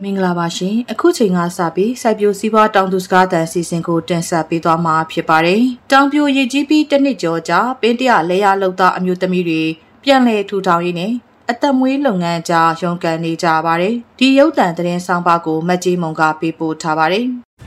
မင်္ဂလာပါရှင်အခုချိန်ကစပြီးစိုက်ပျိုးစီးပွားတောင်သူစကားသံစီစဉ်ကိုတင်ဆက်ပေးသွားမှာဖြစ်ပါတယ်တောင်ပြိုရည်ကြီးပြီးတစ်နှစ်ကျော်ကြာပင်းတရလဲရလောက်သားအမျိုးသမီးတွေပြန်လည်ထူထောင်ရင်းနဲ့အသက်မွေးလုပ်ငန်းကြားရုန်းကန်နေကြပါတယ်ဒီရုပ်သံသတင်းဆောင်ပါကိုမတ်ကြီးမုံကပေးပို့ထားပါတယ်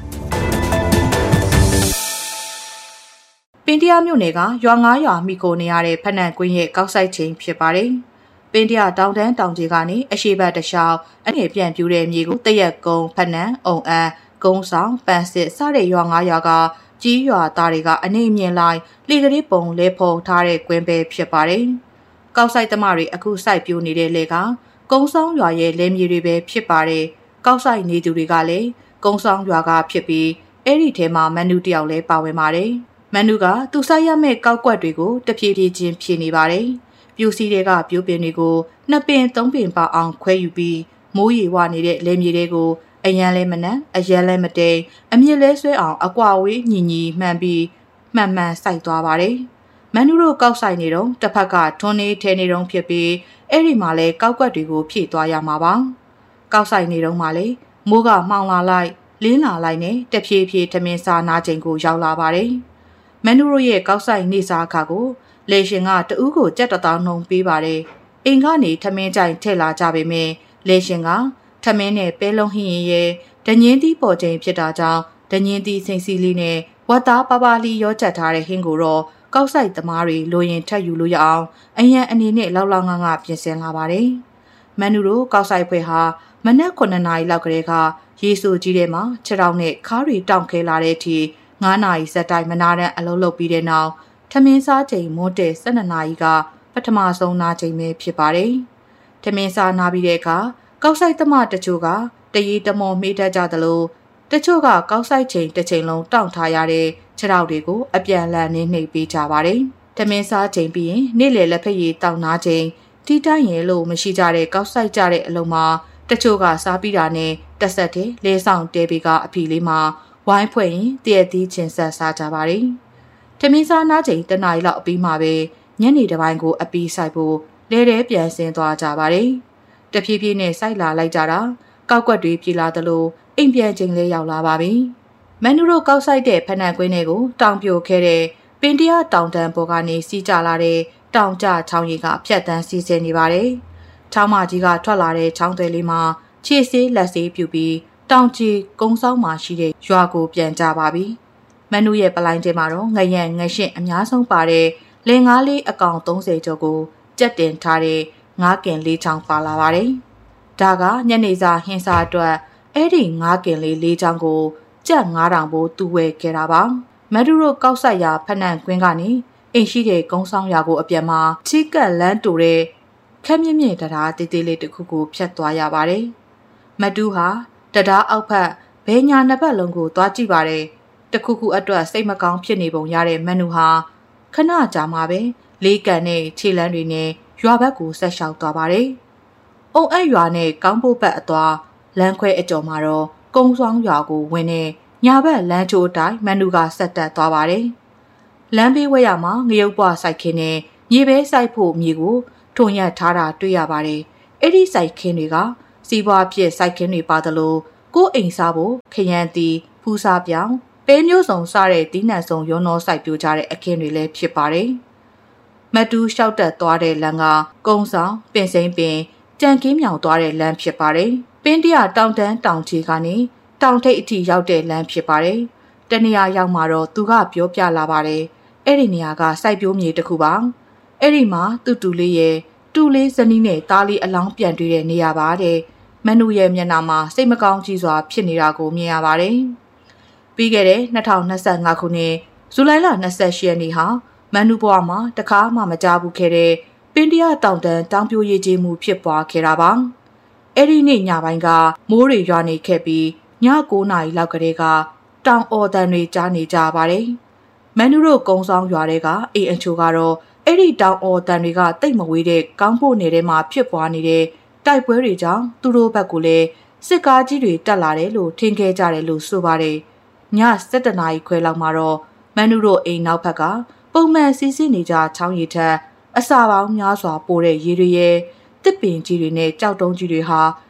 ပင်းတရမြို့နယ်ကရွာ9ရွာမိကိုနေရတဲ့ဖက်နန့်ကွင်းရဲ့ကောက်ဆိုင်ချိန်ဖြစ်ပါတယ်ပင်းတရတောင်တန်းတောင်ကြီးကနေအရှိတ်ဘက်တလျှောက်အငယ်ပြန်ပြူတဲ့မြေကိုတရက်ကုန်းဖက်နန့်အုံအန်းကုန်းဆောင်ပန်းစစ်စတဲ့ရွာ9ရွာကကြီးရွာသားတွေကအနေမြင်လိုက်လေကလေးပုံလဲဖုံထားတဲ့ကွင်းပဲဖြစ်ပါတယ်ကောက်ဆိုင်သမားတွေအခုစိုက်ပြိုးနေတဲ့လေကကုန်းဆောင်ရွာရဲ့လဲမြေတွေပဲဖြစ်ပါတယ်ကောက်ဆိုင်နေသူတွေကလည်းကုန်းဆောင်ရွာကဖြစ်ပြီးအဲ့ဒီထဲမှာမန်နူတယောက်လဲပါဝင်ပါတယ်မန်နူကသူဆိုင်ရမဲ့ကောက်ကွက်တွေကိုတဖြည်းဖြည်းချင်းဖြည့်နေပါတယ်ပြူစီတွေကပြိုးပင်တွေကိုနှစ်ပင်သုံးပင်ပါအောင်ခွဲယူပြီးမိုးရေဝနေတဲ့လေမြေတွေကိုအရန်လဲမနက်အရန်လဲမတိန်အမြင့်လဲဆွဲအောင်အကွာဝေးညီညီမှန်ပြီးမှန်မှန်စိုက်သွားပါတယ်မန်နူတို့ကောက်ဆိုင်နေတော့တစ်ဖက်ကထွန်းနေထဲနေတော့ဖြစ်ပြီးအဲ့ဒီမှာလဲကောက်ကွက်တွေကိုဖြည့်သွားရမှာပါကောက်ဆိုင်နေတော့မှလဲမိုးကမှောင်လာလိုက်လင်းလာလိုက်နဲ့တဖြည်းဖြည်းထမင်းစားနာချိန်ကိုရောက်လာပါတယ်မန်နူတို့ရဲ့ကောက်ဆိုင်နေစားအခါကိုလေရှင်ကတဦးကိုကြက်တသောင်းနှုံပေးပါတယ်အိမ်ကနေထမင်းကြိုင်ထည့်လာကြပေမဲ့လေရှင်ကထမင်းနဲ့ပဲလုံးဟင်းရင်ရဲ့ဒညင်းသီးပေါ်ချိန်ဖြစ်တာကြောင့်ဒညင်းသီးစိမ့်စီလေးနဲ့ဝတ်သားပါပါလီရောချက်ထားတဲ့ဟင်းကိုတော့ကောက်ဆိုင်သမားတွေလိုရင်ထပ်ယူလို့ရအောင်အရန်အနေနဲ့လောက်လောက်ငါငါပြင်ဆင်လာပါတယ်မန်နူတို့ကောက်ဆိုင်ဖွဲ့ဟာမနက်9နာရီလောက်ကလေးကရေဆိုကြီးထဲမှာခြေထောက်နဲ့ခါးတွေတောင့်ခဲလာတဲ့အထိ9နာရီစက်တိုင်းမနာတဲ့အလုပ်လုပ်ပြီးတဲ့နောက်ထမင်းစားချိန်မွန်းတဲ့12နာရီကပထမဆုံးနာချိန်ပဲဖြစ်ပါတယ်။ထမင်းစားနာပြီးတဲ့အခါကောက်ဆိုင်သမားတချို့ကတရီတမော်မေးတတ်ကြသလိုတချို့ကကောက်ဆိုင်ချိန်တစ်ချိန်လုံးတောင့်ထားရတဲ့ခြေထောက်တွေကိုအပြန်လန်နှိပ်ပေးကြပါတယ်။ထမင်းစားချိန်ပြီးရင်နေ့လယ်လက်ဖက်ရည်တောင့်နာချိန်တီးတိုင်းရဲလို့မရှိကြတဲ့ကောက်ဆိုင်ကြတဲ့အလုံးမှာတချို့ကစားပြီးတာနဲ့တက်ဆက်တဲ့လဲဆောင်တဲပေကအဖီလေးမှာဝိုင်းဖွဲ့ရင်တည့်သီးချင်းဆက်စားကြပါတယ်။ထမင်းစားနာချိန်တနားရီလောက်အပြီးမှာပဲညနေတစ်ပိုင်းကိုအပီးဆိုင်ဖို့လဲတဲပြန်ဆင်းသွားကြပါတယ်။တဖြည်းဖြည်းနဲ့စိုက်လာလိုက်ကြတာကောက်ကွက်တွေပြေလာသလိုအိမ်ပြန်ချိန်လေးရောက်လာပါပြီ။မန်နူတို့ကောက်ဆိုင်တဲ့ဖက်နန့်ကွင်းတွေကိုတောင်ပြိုခဲ့တဲ့ပင်တရတောင်တန်းပေါ်ကနေစီးကျလာတဲ့တောင်ကျချောင်းရီကဖြတ်တန်းစီးဆင်းနေပါတယ်။ချောင်းမကြီးကထွက်လာတဲ့ချောင်းသွဲလေးမှာခြေဆေးလက်ဆေးပြူပြီးတောင်ကြီးကုန်းဆောင်မှာရှိတဲ့ရွာကိုပြန်ကြပါပြီ။မန်နူရဲ့ပလိုင်းထဲမှာတော့ငရံငရှင့်အများဆုံးပါတဲ့လင်ငါးလေးအကောင်30ကျော်ကိုကြက်တင်ထားတဲ့ငါးကင်လေးချောင်းပါလာပါတယ်။ဒါကညနေစာဟင်းစာအတွက်အဲ့ဒီငါးကင်လေးချောင်းကိုကြက်9000ဘိုးတူဝဲခဲ့တာပါ။မန်နူတို့ကောက်ဆိုင်ရာဖက်နန့်ကွင်းကနေအိမ်ရှိတဲ့ကုန်းဆောင်ရွာကိုအပြန်မှာချီကက်လန်းတူတဲ့ခက်မြင့်မြင့်တရားတေးသေးလေးတစ်ခုကိုဖြတ်သွားရပါတယ်။မတူးဟာတရားအောက်ဖက်ဘဲညာနှစ်ပတ်လုံးကိုသွားကြည့်ပါတယ်။တခုခုအတွက်စိတ်မကောင်းဖြစ်နေပုံရတဲ့မန်နူဟာခဏကြာမှပဲလေးကန်နဲ့ခြေလန်းတွေနဲ့ရွာဘက်ကိုဆက်လျှောက်သွားပါတယ်။အုံအပ်ရွာနဲ့ကောင်းဖို့ဘက်အသွားလမ်းခွဲအကျော်မှာတော့ကုန်းဆောင်ရွာကိုဝင်နေညာဘက်လမ်းချိုးတိုင်းမန်နူကဆက်တက်သွားပါတယ်။လမ်းဘေးဝဲရမှာငရုတ်ပွားစိုက်ခင်းနဲ့မြေပဲစိုက်ဖို့မြေကိုထုံရက်ထားတာတွေ့ရပါတယ်။အဲ့ဒီစိုက်ခင်းတွေကစီးပွားဖြစ်စိုက်ခင်းတွေပါသလိုကိုယ်အိမ်စားဖို့ခရမ်းတီဖူးစားပြောင်းပဲမျိုးစုံစားတဲ့တီးနှံစုံရုံတော်စိုက်ပြိုကြတဲ့အခင်းတွေလည်းဖြစ်ပါတယ်။မတူးလျှောက်တက်သွားတဲ့လမ်းကကုန်းဆောင်ပင်စိမ့်ပင်ကြံကင်းမြောင်သွားတဲ့လမ်းဖြစ်ပါတယ်။ပင်းတရတောင်တန်းတောင်ချီကနေတောင်ထိပ်အထိရောက်တဲ့လမ်းဖြစ်ပါတယ်။တနေရာရောက်မှာတော့သူကပြောပြလာပါတယ်။အဲ့ဒီနေရာကစိုက်ပျိုးမြေတစ်ခုပါ။အဲ့ဒီမှာတူလေးရဲ့တူလေးဇနီးနဲ့သားလေးအလောင်းပြန်တွေ့တဲ့နေရာပါတဲ့။မန်နူရဲ့မျက်နှာမှာစိတ်မကောင်းကြီးစွာဖြစ်နေတာကိုမြင်ရပါတယ်။ပြီးခဲ့တဲ့2025ခုနှစ်ဇူလိုင်လ28ရက်နေ့ဟာမန်နူဘွားမှာတခါမှမကြားဘူးခဲ့တဲ့ပင်တရတောင်တန်းတောင်ပြိုရည်ကြီးမှုဖြစ်ပွားခဲ့တာပါ။အဲ့ဒီနေ့ညပိုင်းကမိုးတွေရွာနေခဲ့ပြီးည9နာရီလောက်ကတည်းကတောင်အော်တန်တွေကြားနေကြပါတယ်။မန်နူတို့ကုန်းဆောင်ရွာတွေကအိမ်အချို့ကတော့အဲ့ဒီတောင်အော်တန်တွေကတိတ်မဝေးတဲ့ကောင်းဖို့နယ်ထဲမှာဖြစ်ပွားနေတဲ့တိုက်ပွဲတွေကြောင့်သူတို့ဘက်ကိုလည်းစစ်ကားကြီးတွေတက်လာတယ်လို့ထင်ခဲ့ကြတယ်လို့ဆိုပါတယ်။ည7:00နာရီခွဲလောက်မှာတော့မန်နူတို့အိမ်နောက်ဘက်ကပုံမှန်စီးဆင်းနေကြချောင်းရည်ထက်အစာပေါင်းများစွာပိုတဲ့ရေတွေရဲ့တစ်ပင်ကြီးတွေနဲ့ကြောက်တုံးကြီးတွေဟာ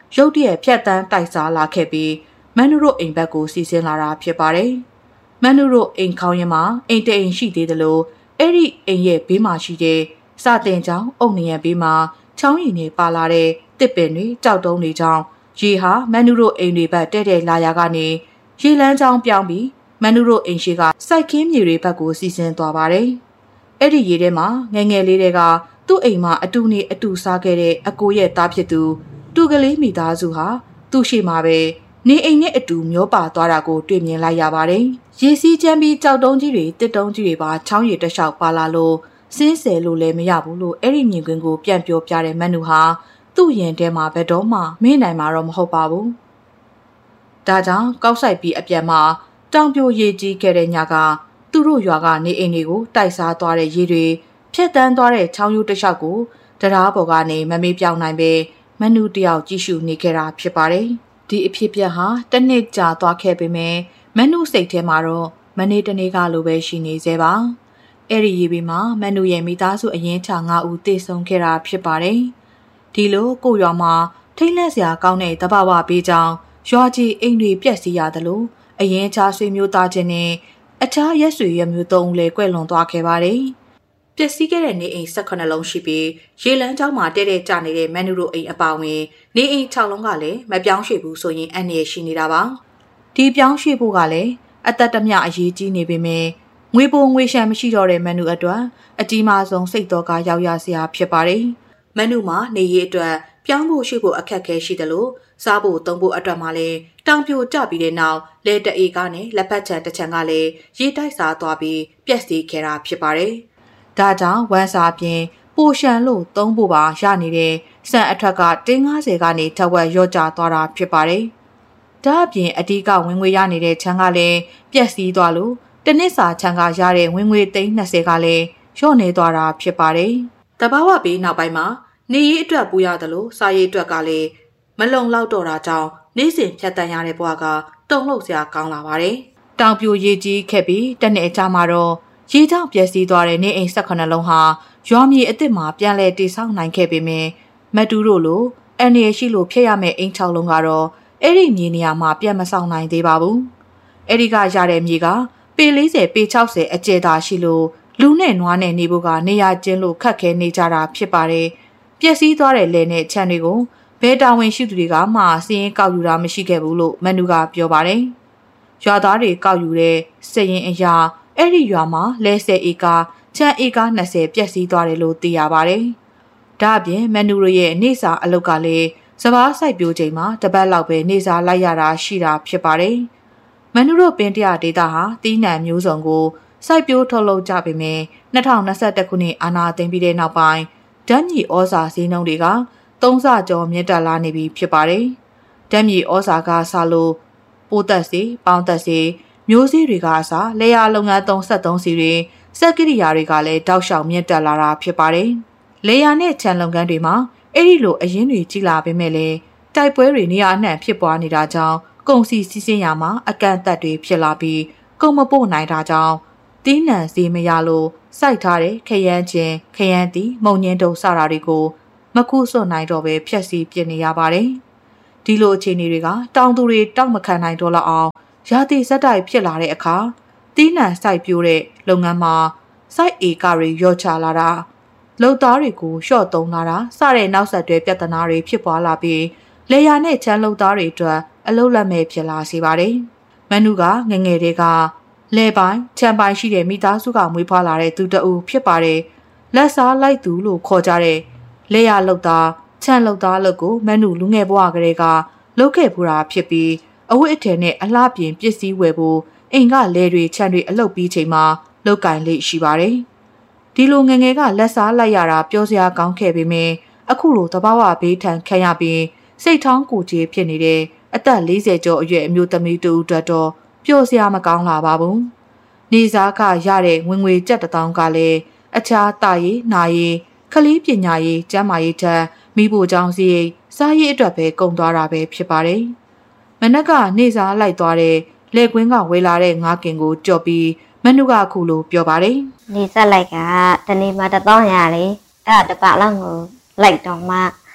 ရုတ်တရက်ဖြတ်တန်းတိုက်စားလာခဲ့ပြီးမန်နုတို့အိမ်ဘက်ကိုစီစဉ်လာတာဖြစ်ပါတယ်။မန်နုတို့အိမ်ခေါင်းရင်းမှာအိမ်တအိမ်ရှိသေးတယ်လို့အဲ့ဒီအိမ်ရဲ့ဘေးမှာရှိတဲ့စာတင်ကျောင်းအုတ်နရံဘေးမှာချောင်းရည်နေပါလာတဲ့တစ်ပင်တွေကြောက်တုံးတွေကြောင့်ရေဟာမန်နုတို့အိမ်တွေဘက်တဲ့တဲ့လာရာကနေရေလန်းချောင်းပြောင်းပြီးမန်နုတို့အိမ်ရှိကစိုက်ခင်းမြေတွေဘက်ကိုစီစဉ်သွားပါတယ်။အဲ့ဒီရေထဲမှာငယ်ငယ်လေးတွေကသူ့အိမ်မှာအတူနေအတူစားခဲ့တဲ့အကိုရဲ့သားဖြစ်သူတူကလေးမိသားစုဟာသူ့ရှိမှာပဲနေအိမ်နဲ့အတူမျောပါသွားတာကိုတွေ့မြင်လိုက်ရပါတယ်။ရေစီးချမ်းပြီးကြောက်တုံးကြီးတွေတစ်တုံးကြီးတွေပါချောင်းရည်တလျှောက်ပါလာလို့စင်းဆယ်လို့လည်းမရဘူးလို့အဲ့ဒီမြင်ကွင်းကိုပြန်ပြောပြတဲ့မန်နူဟာသူ့ရင်ထဲမှာဘယ်တော့မှမေ့နိုင်မှာတော့မဟုတ်ပါဘူး။ဒါကြောင့်ကောက်ဆိုင်ပြီးအပြန်မှာတောင်ပြိုရေကြီးခဲ့တဲ့ညကသူတို့ရွာကနေအိမ်တွေကိုတိုက်စားသွားတဲ့ရေတွေဖြတ်တန်းသွားတဲ့ချောင်းရိုးတစ်လျှောက်ကိုတရားပေါ်ကနေမမေးပြောင်းနိုင်ပဲမန်နူတယောက်ကြည့်ရှုနေခဲ့တာဖြစ်ပါတယ်။ဒီအဖြစ်ပြက်ဟာတစ်နှစ်ကြာသွားခဲ့ပေမဲ့မန်နူစိတ်ထဲမှာတော့မနေ့တနေ့ကလိုပဲရှိနေသေးပါ။အဲ့ဒီရေပြီးမှမန်နူရဲ့မိသားစုအရင်ချ9ဦးတည်ဆုံခဲ့တာဖြစ်ပါတယ်။ဒီလိုကိုရွာမှာထိတ်လန့်စရာကောင်းတဲ့တဘာဝပေးကြောင်းရွာကြီးအိမ်တွေပြက်စီးရတယ်လို့အရင်ချဆွေမျိုးသားချင်းနဲ့အခြားရက်ဆွေရမျိုး3ဦးလည်းကွဲလွန်သွားခဲ့ပါတယ်။ပျက်စီးခဲ့တဲ့နေအိမ်18လုံးရှိပြီးရေလန်းကျောင်းမှာတဲတဲကျနေတဲ့မန်နူတို့အိမ်အပါဝင်နေအိမ်6လုံးကလည်းမပြောင်းရွှေ့ဘူးဆိုရင်အန္တရာယ်ရှိနေတာပါ။ဒီပြောင်းရွှေ့ဖို့ကလည်းအသက်တမျှအရေးကြီးနေပေမဲ့ငွေပိုငွေရှမ်းမရှိတော့တဲ့မန်နူအတွက်အကြီးမားဆုံးစိတ်တော်ကရောက်ရစရာဖြစ်ပါတယ်။မန်နူမှာနေရေးအတွက်ပြောင်းဖို့ရှိဖို့အခက်အခဲရှိတယ်လို့စားဖို့သုံးဖို့အတွက်မှလည်းတောင်ပြိုကျပြီးတဲ့နောက်လေတအေကနဲ့လက်ဖက်ချံတစ်ချံကလည်းရေတိုက်စားသွားပြီးပျက်စီးခဲ့တာဖြစ်ပါတယ်။ဒါကြောင့်ဝမ်းစာပြင်ပိုရှန်လို့သုံးဖို့ပါရနေတဲ့စံအထက်ကတင်း90ကနေထက်ဝက်ရော့ကျသွားတာဖြစ်ပါတယ်။ဒါအပြင်အဓိကဝင်ငွေရနေတဲ့ချံကလည်းပျက်စီးသွားလို့တနစ်စာချံကရတဲ့ဝင်ငွေ320ကလည်းလျော့နေသွားတာဖြစ်ပါတယ်။တဘာဝပြီးနောက်ပိုင်းမှာနေရေးအတွက်ပူရတယ်လို့စားရေးအတွက်ကလည်းမလုံလောက်တော့တာကြောင့်နေ့စဉ်ဖြတ်တန်းရတဲ့ဘဝကတုံ့လောက်စရာကောင်းလာပါတယ်။တောင်ပြိုရေကြီးခဲ့ပြီးတနေ့အကြာမှာတော့ရေကြောင့်ပျက်စီးသွားတဲ့နေအိမ်18လုံးဟာရွာမြေအစ်စ်မှာပြန်လည်တည်ဆောက်နိုင်ခဲ့ပေမဲ့မတူတို့လိုအန်ရရှိလို့ဖြစ်ရမယ့်အိမ်6လုံးကတော့အဲ့ဒီမြေနေရာမှာပြန်မဆောင်နိုင်သေးပါဘူး။အဲ့ဒီကရတဲ့မြေကပေ40ပေ60အကျယ်သာရှိလို့လူနဲ့နွားနဲ့နေဖို့ကနေရာကျင်းလို့ခက်ခဲနေကြတာဖြစ်ပါတယ်။ပျက်စီးသွားတဲ့လယ်နဲ့ခြံတွေကိုဘဲတာဝန်ရှိသူတွေကမှစီးရင်ကောက်ယူတာမရှိခဲ့ဘူးလို့မန်နူကပြောပါတယ်။ရွာသားတွေကောက်ယူတဲ့စည်ရင်အရာအဲ့ဒီရွာမှာလဲ10ဧကခြံဧက20ပျက်စီးသွားတယ်လို့သိရပါတယ်။ဒါအပြင်မန်နူရဲ့နေစာအလုပ်ကလည်းစပားစိုက်ပျိုးချိန်မှာတပတ်လောက်ပဲနေစာလိုက်ရတာရှိတာဖြစ်ပါတယ်။မန်နူတို့ပင်တရဒေတာဟာတီးနှံမျိုးစုံကိုစိုက်ပျိုးထုတ်လုပ်ကြပေမဲ့2021ခုနှစ်အာဏာသိမ်းပြီးတဲ့နောက်ပိုင်းဓာတ်မြေဩဇာဈေးနှုန်းတွေက3ဆကျော်မြင့်တက်လာနေပြီဖြစ်ပါတယ်။ဓာတ်မြေဩဇာကဆလို့ပိုးသက်စီပေါင်းသက်စီမျိုးစေ့တွေကအစားလေယာလုပ်ငန်း73စီတွေစက်ကိရိယာတွေကလည်းတောက်လျှောက်မြင့်တက်လာတာဖြစ်ပါတယ်။လေယာနဲ့ခြံလုပ်ငန်းတွေမှာအဲ့ဒီလိုအရင်းတွေကြီးလာပေမဲ့လည်းတိုက်ပွဲတွေနေရာအနှံ့ဖြစ်ပွားနေတာကြောင့်ကုန်စည်စီးဆင်းရာမှာအကန့်အသတ်တွေဖြစ်လာပြီးကုန်မပို့နိုင်တာကြောင့်တီးနှံစီမရလို့စိုက်ထားတဲ့ခရမ်းချင်းခရမ်းတီမုံညင်းတုံစတာတွေကိုမခုစွန့်နိုင်တော့ပဲဖြက်စီပြစ်နေရပါတယ်။ဒီလိုအခြေအနေတွေကတောင်သူတွေတောက်မခံနိုင်တော့လောက်အောင်ရာသီစက်တိုက်ဖြစ်လာတဲ့အခါတီးနှံစိုက်ပျိုးတဲ့လုပ်ငန်းမှာစိုက်ဧကတွေရော့ချလာတာလုပ်သားတွေကိုလျှော့သုံးလာတာစတဲ့နောက်ဆက်တွဲပြဿနာတွေဖြစ်ပွားလာပြီးလေယာနဲ့ချမ်းလုပ်သားတွေအတွက်အလုပ်လက်မဲ့ဖြစ်လာစေပါတယ်။မန်နူကငငယ်တွေကလဲပိုင်းချမ်းပိုင်းရှိတဲ့မိသားစုကမွေးဖွားလာတဲ့သူတအူဖြစ်ပါတယ်။လက်စားလိုက်သူလို့ခေါ်ကြတဲ့လေယာလုပ်သားချမ်းလုပ်သားလုပ်ကိုမန်နူလူငယ်ဘဝကလေးကလုပ်ခဲ့ပူတာဖြစ်ပြီးအဝတ်အထည်နဲ့အလှပြင်ပစ္စည်းဝယ်ဖို့အိမ်ကလဲတွေချမ်းတွေအလုပ်ပြီးချိန်မှာလောက်ကင်လေးရှိပါတယ်။ဒီလိုငငယ်ကလက်စားလိုက်ရတာပြောစရာကောင်းခဲ့ပေမဲ့အခုလိုတဘာဝဘေးထန်ခံရပြီးစိတ်ထောင်းကိုကြီးဖြစ်နေတဲ့အသက်40ကျော်အရွယ်အမျိုးသမီးတူအတွက်တော့ပျော်စရာမကောင်းလာပါဘူး။နေစားခရတဲ့ဝင်ငွေကျပ်1000ကလည်းအခြားတာရေးနာရေးခလီးပညာရေးကျန်းမာရေးထက်မိဖို့ကြောင့်စီစားရေးအတွက်ပဲကုန်သွားတာပဲဖြစ်ပါတယ်။မနက်ကနေစားလိုက်သွားတဲ့လက်ကွင်းကဝေလာတဲ့ငါးကင်ကိုကြော်ပြီးမနုကခုလိုပြောပါတယ်။နေစားလိုက်ကတနေ့မှ1000ရလေအဲ့ဒါတစ်ပတ်လောက်ကိုလိုက်တော့မှ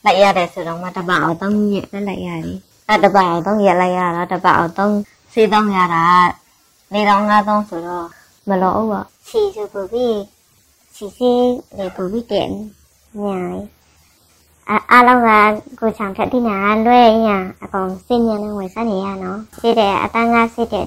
lại ra để sử dụng mà ta bảo tông nhiệt cái lại ra đi ta bảo tông nhiệt lại ra đó ta bảo tông xì tông nhà đã đi đâu nga tông sử dụng mà lỗ vợ chỉ cho bởi vì chỉ để bởi vì tiện nhà lâu là cô chẳng thể đi nhà nuôi nhà còn xin nhà ngoài xã nhà nó chỉ để ta nga chỉ để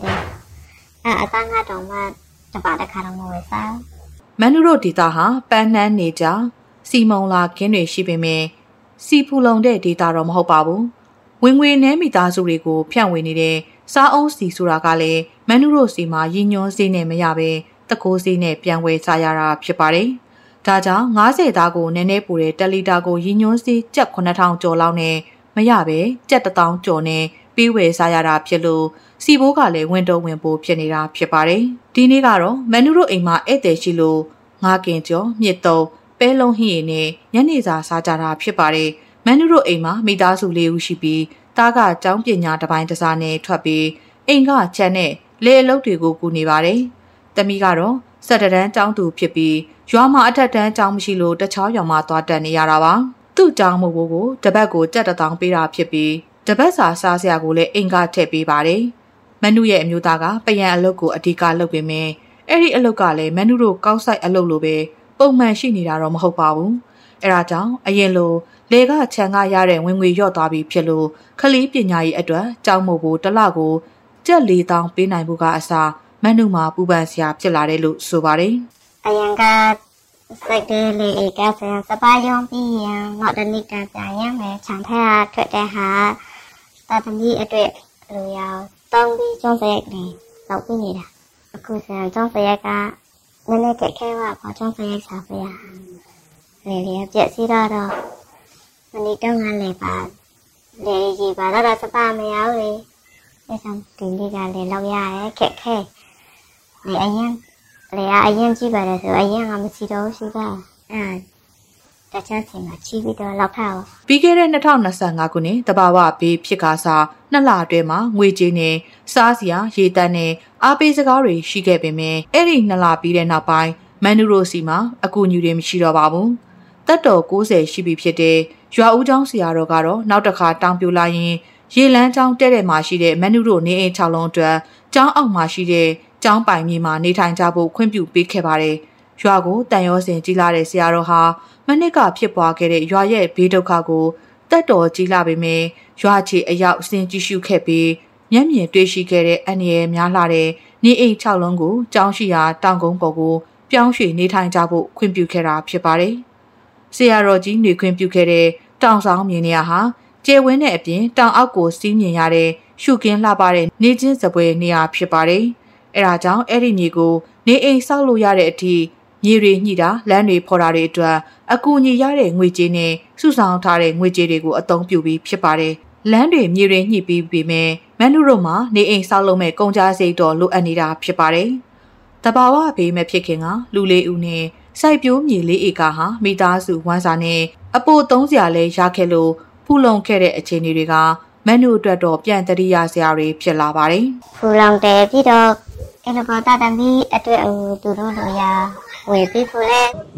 ta nga trong mà ta bảo đã khá là ngoài xã မန်နုတို့ဒေတာဟာပန်းနှန်းနေကြစီမုံလာခင်းတွေရှိပေမဲ့စီဖူလုံတဲ့ဒေတာတော့မဟုတ်ပါဘူးဝင်ငွေနှဲမိသားစုတွေကိုဖြန့်ဝေနေတဲ့စားအုံးစီဆိုတာကလည်းမန်နုတို့စီမှာရည်ညွှန်းစေးနဲ့မရပဲတကိုးစေးနဲ့ပြန်ဝယ်စားရတာဖြစ်ပါတယ်ဒါကြောင့်90သားကိုနည်းနည်းပိုတဲ့1လီတာကိုရည်ညွှန်းစေးကျပ်9000ကျော်လောက်နဲ့မရပဲကျပ်1000ကျော်နဲ့ပေးဝယ်စားရတာဖြစ်လို့စီဘိုးကလည်းဝင်တုံးဝင်ပိုးဖြစ်နေတာဖြစ်ပါတယ်ဒီနေ့ကတော့မန်နုတို့အိမ်မှာဧည့်သည်ရှိလို့ငါးကင်ကျော်မြစ်တုံးပဲလုံးဟင်းရည်နဲ့ညနေစာစားကြတာဖြစ်ပါတယ်မန်နုတို့အိမ်မှာမိသားစု၄ဦးရှိပြီးတားကကျောင်းပညာတစ်ပိုင်းတစ်စားနဲ့ထွက်ပြီးအိမ်ကချမ်းနဲ့လေအလုပ်တွေကိုကူနေပါတယ်တမီကတော့စက်တရန်ကျောင်းသူဖြစ်ပြီးရွာမှာအထက်တန်းကျောင်းမရှိလို့တခြားရွာမှာသွားတက်နေရတာပါသူ့ကျောင်းမို့ကိုတပတ်ကိုကြက်1000ပေးတာဖြစ်ပြီးတပတ်စာစားစရာကိုလည်းအိမ်ကထည့်ပေးပါတယ်မန်နုရဲ့အမျိုးသားကပယံအလုပ်ကိုအဓိကလုပ်ပေမဲ့အဲ့ဒီအလုပ်ကလည်းမန်နုတို့ကောက်ဆိုင်အလုပ်လိုပဲပုံမှန်ရှိနေတာတော့မဟုတ်ပါဘူးအဲ့ဒါကြောင့်အရင်လိုလေကခြံကရတဲ့ဝင်ငွေရော့သွားပြီးဖြစ်လို့ခလီးပညာရေးအတွက်ကျောင်းမို့ကိုတစ်လကိုကျပ်4000ပေးနိုင်ဖို့ကအစားမန်နုမှာပူပန်စရာဖြစ်လာတယ်လို့ဆိုပါတယ်အရင်ကစိတ်တယ်လေကဆန်စပါယုံပြီးရင်ငေါ့တနိကပြန်ရမယ်ခြံထက်ထွက်တဲ့ဟာတာသမီအတွက်လိုရအောင်တောင်းပြီးကျောင်းစရိုက်နေလောက်ပြီးနေတာအခုဆန်ကျောင်းစရိုက်ကနည်းနည်းခဲပါဘာကျောင်းစရိုက်စားပြရလေလေပြက်စီတော့မနီတောင်းကလည်းပါလေကြီးပါတော့စပါမရဘူးလေအဲဆောင်တင်လေးကလည်းလောက်ရရဲခက်ခဲလေအရင်ကြည့်ပါလေဆိုအရင်ကမရှိတော့ရှိတာတခြားစီမှာချီးပြီးတော့လောက်ထားအောင်ပြီးခဲ့တဲ့2025ခုနှစ်တဘာဝဘေးဖြစ်ကားစား2လအတွင်းမှာငွေကြေးနဲ့စားစရာရေတန်းနဲ့အားပေးစကားတွေရှိခဲ့ပေမဲ့အဲ့ဒီ2လပြီးတဲ့နောက်ပိုင်းမန်နုရိုစီမှာအကူအညီတွေမရှိတော့ပါဘူးတက်တော်90ရှိပြီဖြစ်တဲ့ရွာဦးကျောင်းဆရာတော်ကတော့နောက်တစ်ခါတောင်းပြလာရင်ရေလန်းကျောင်းတဲ့တဲ့မှာရှိတဲ့မန်နုရိုနေအိမ်6လုံးအတွက်ကျောင်းအောက်မှာရှိတဲ့ကျောင်းပိုင်မြေမှာနေထိုင်ကြဖို့ခွင့်ပြုပေးခဲ့ပါတယ်။ရွာကိုတန်ရောစင်ကြီးလာတဲ့ဆရာတော်ဟာမနစ်ကဖြစ်ပွားခဲ့တဲ့ရွာရဲ့ဘေးဒုက္ခကိုတက်တော်ကြီးလာပေမဲ့ရွာချီအရောက်စင်ကြည့်ရှုခဲ့ပြီးမျက်မြင်တွေ့ရှိခဲ့တဲ့အန္တရာယ်များလာတဲ့နေအိမ်6လုံးကိုကျောင်းရှိရာတောင်ကုန်းပေါ်ကိုပြောင်းရွှေ့နေထိုင်ကြဖို့ခွင့်ပြုခဲ့တာဖြစ်ပါတယ်။ဆရာတော်ကြီးနေခွင့်ပြုခဲ့တဲ့တောင်ဆောင်မြေနေရာဟာကျဲဝင်းတဲ့အပြင်တောင်အောက်ကိုစီးမြင်ရတဲ့ရှုကင်းလှပတဲ့နေချင်းစပွဲနေရာဖြစ်ပါတယ်။အဲဒါကြောင့်အဲ့ဒီမြေကိုနေအိမ်ဆောက်လို့ရတဲ့အထိမြေတွေညှိတာလမ်းတွေဖော်တာတွေအတွက်အကူအညီရတဲ့ငွေကြေးနဲ့စုဆောင်ထားတဲ့ငွေကြေးတွေကိုအသုံးပြုပြီးဖြစ်ပါတယ်။လမ်းတွေမြေတွေညှိပြီးပြီမဲ့မန်နုတို့မှာနေအိမ်ဆောက်လုပ်မဲ့ကုန်ကြစိတ်တော်လိုအပ်နေတာဖြစ်ပါတယ်။တဘာဝဘေးမဲ့ဖြစ်ခင်ကလူလေးဦးနဲ့စိုက်ပျိုးမြေ4ဧကဟာမိသားစုဝမ်းစာနဲ့အပို3စရာလဲရခဲ့လို့ဖူလုံခဲ့တဲ့အခြေအနေတွေကမန်နုအတွက်တော့ပြန်တရိယာစရာတွေဖြစ်လာပါတယ်။ဖူလုံတယ်ပြီးတော့အဲ့လိုပေါ်တာတမီအတွက်သူတို့လိုရဝယ်ပြီးဖူလဲ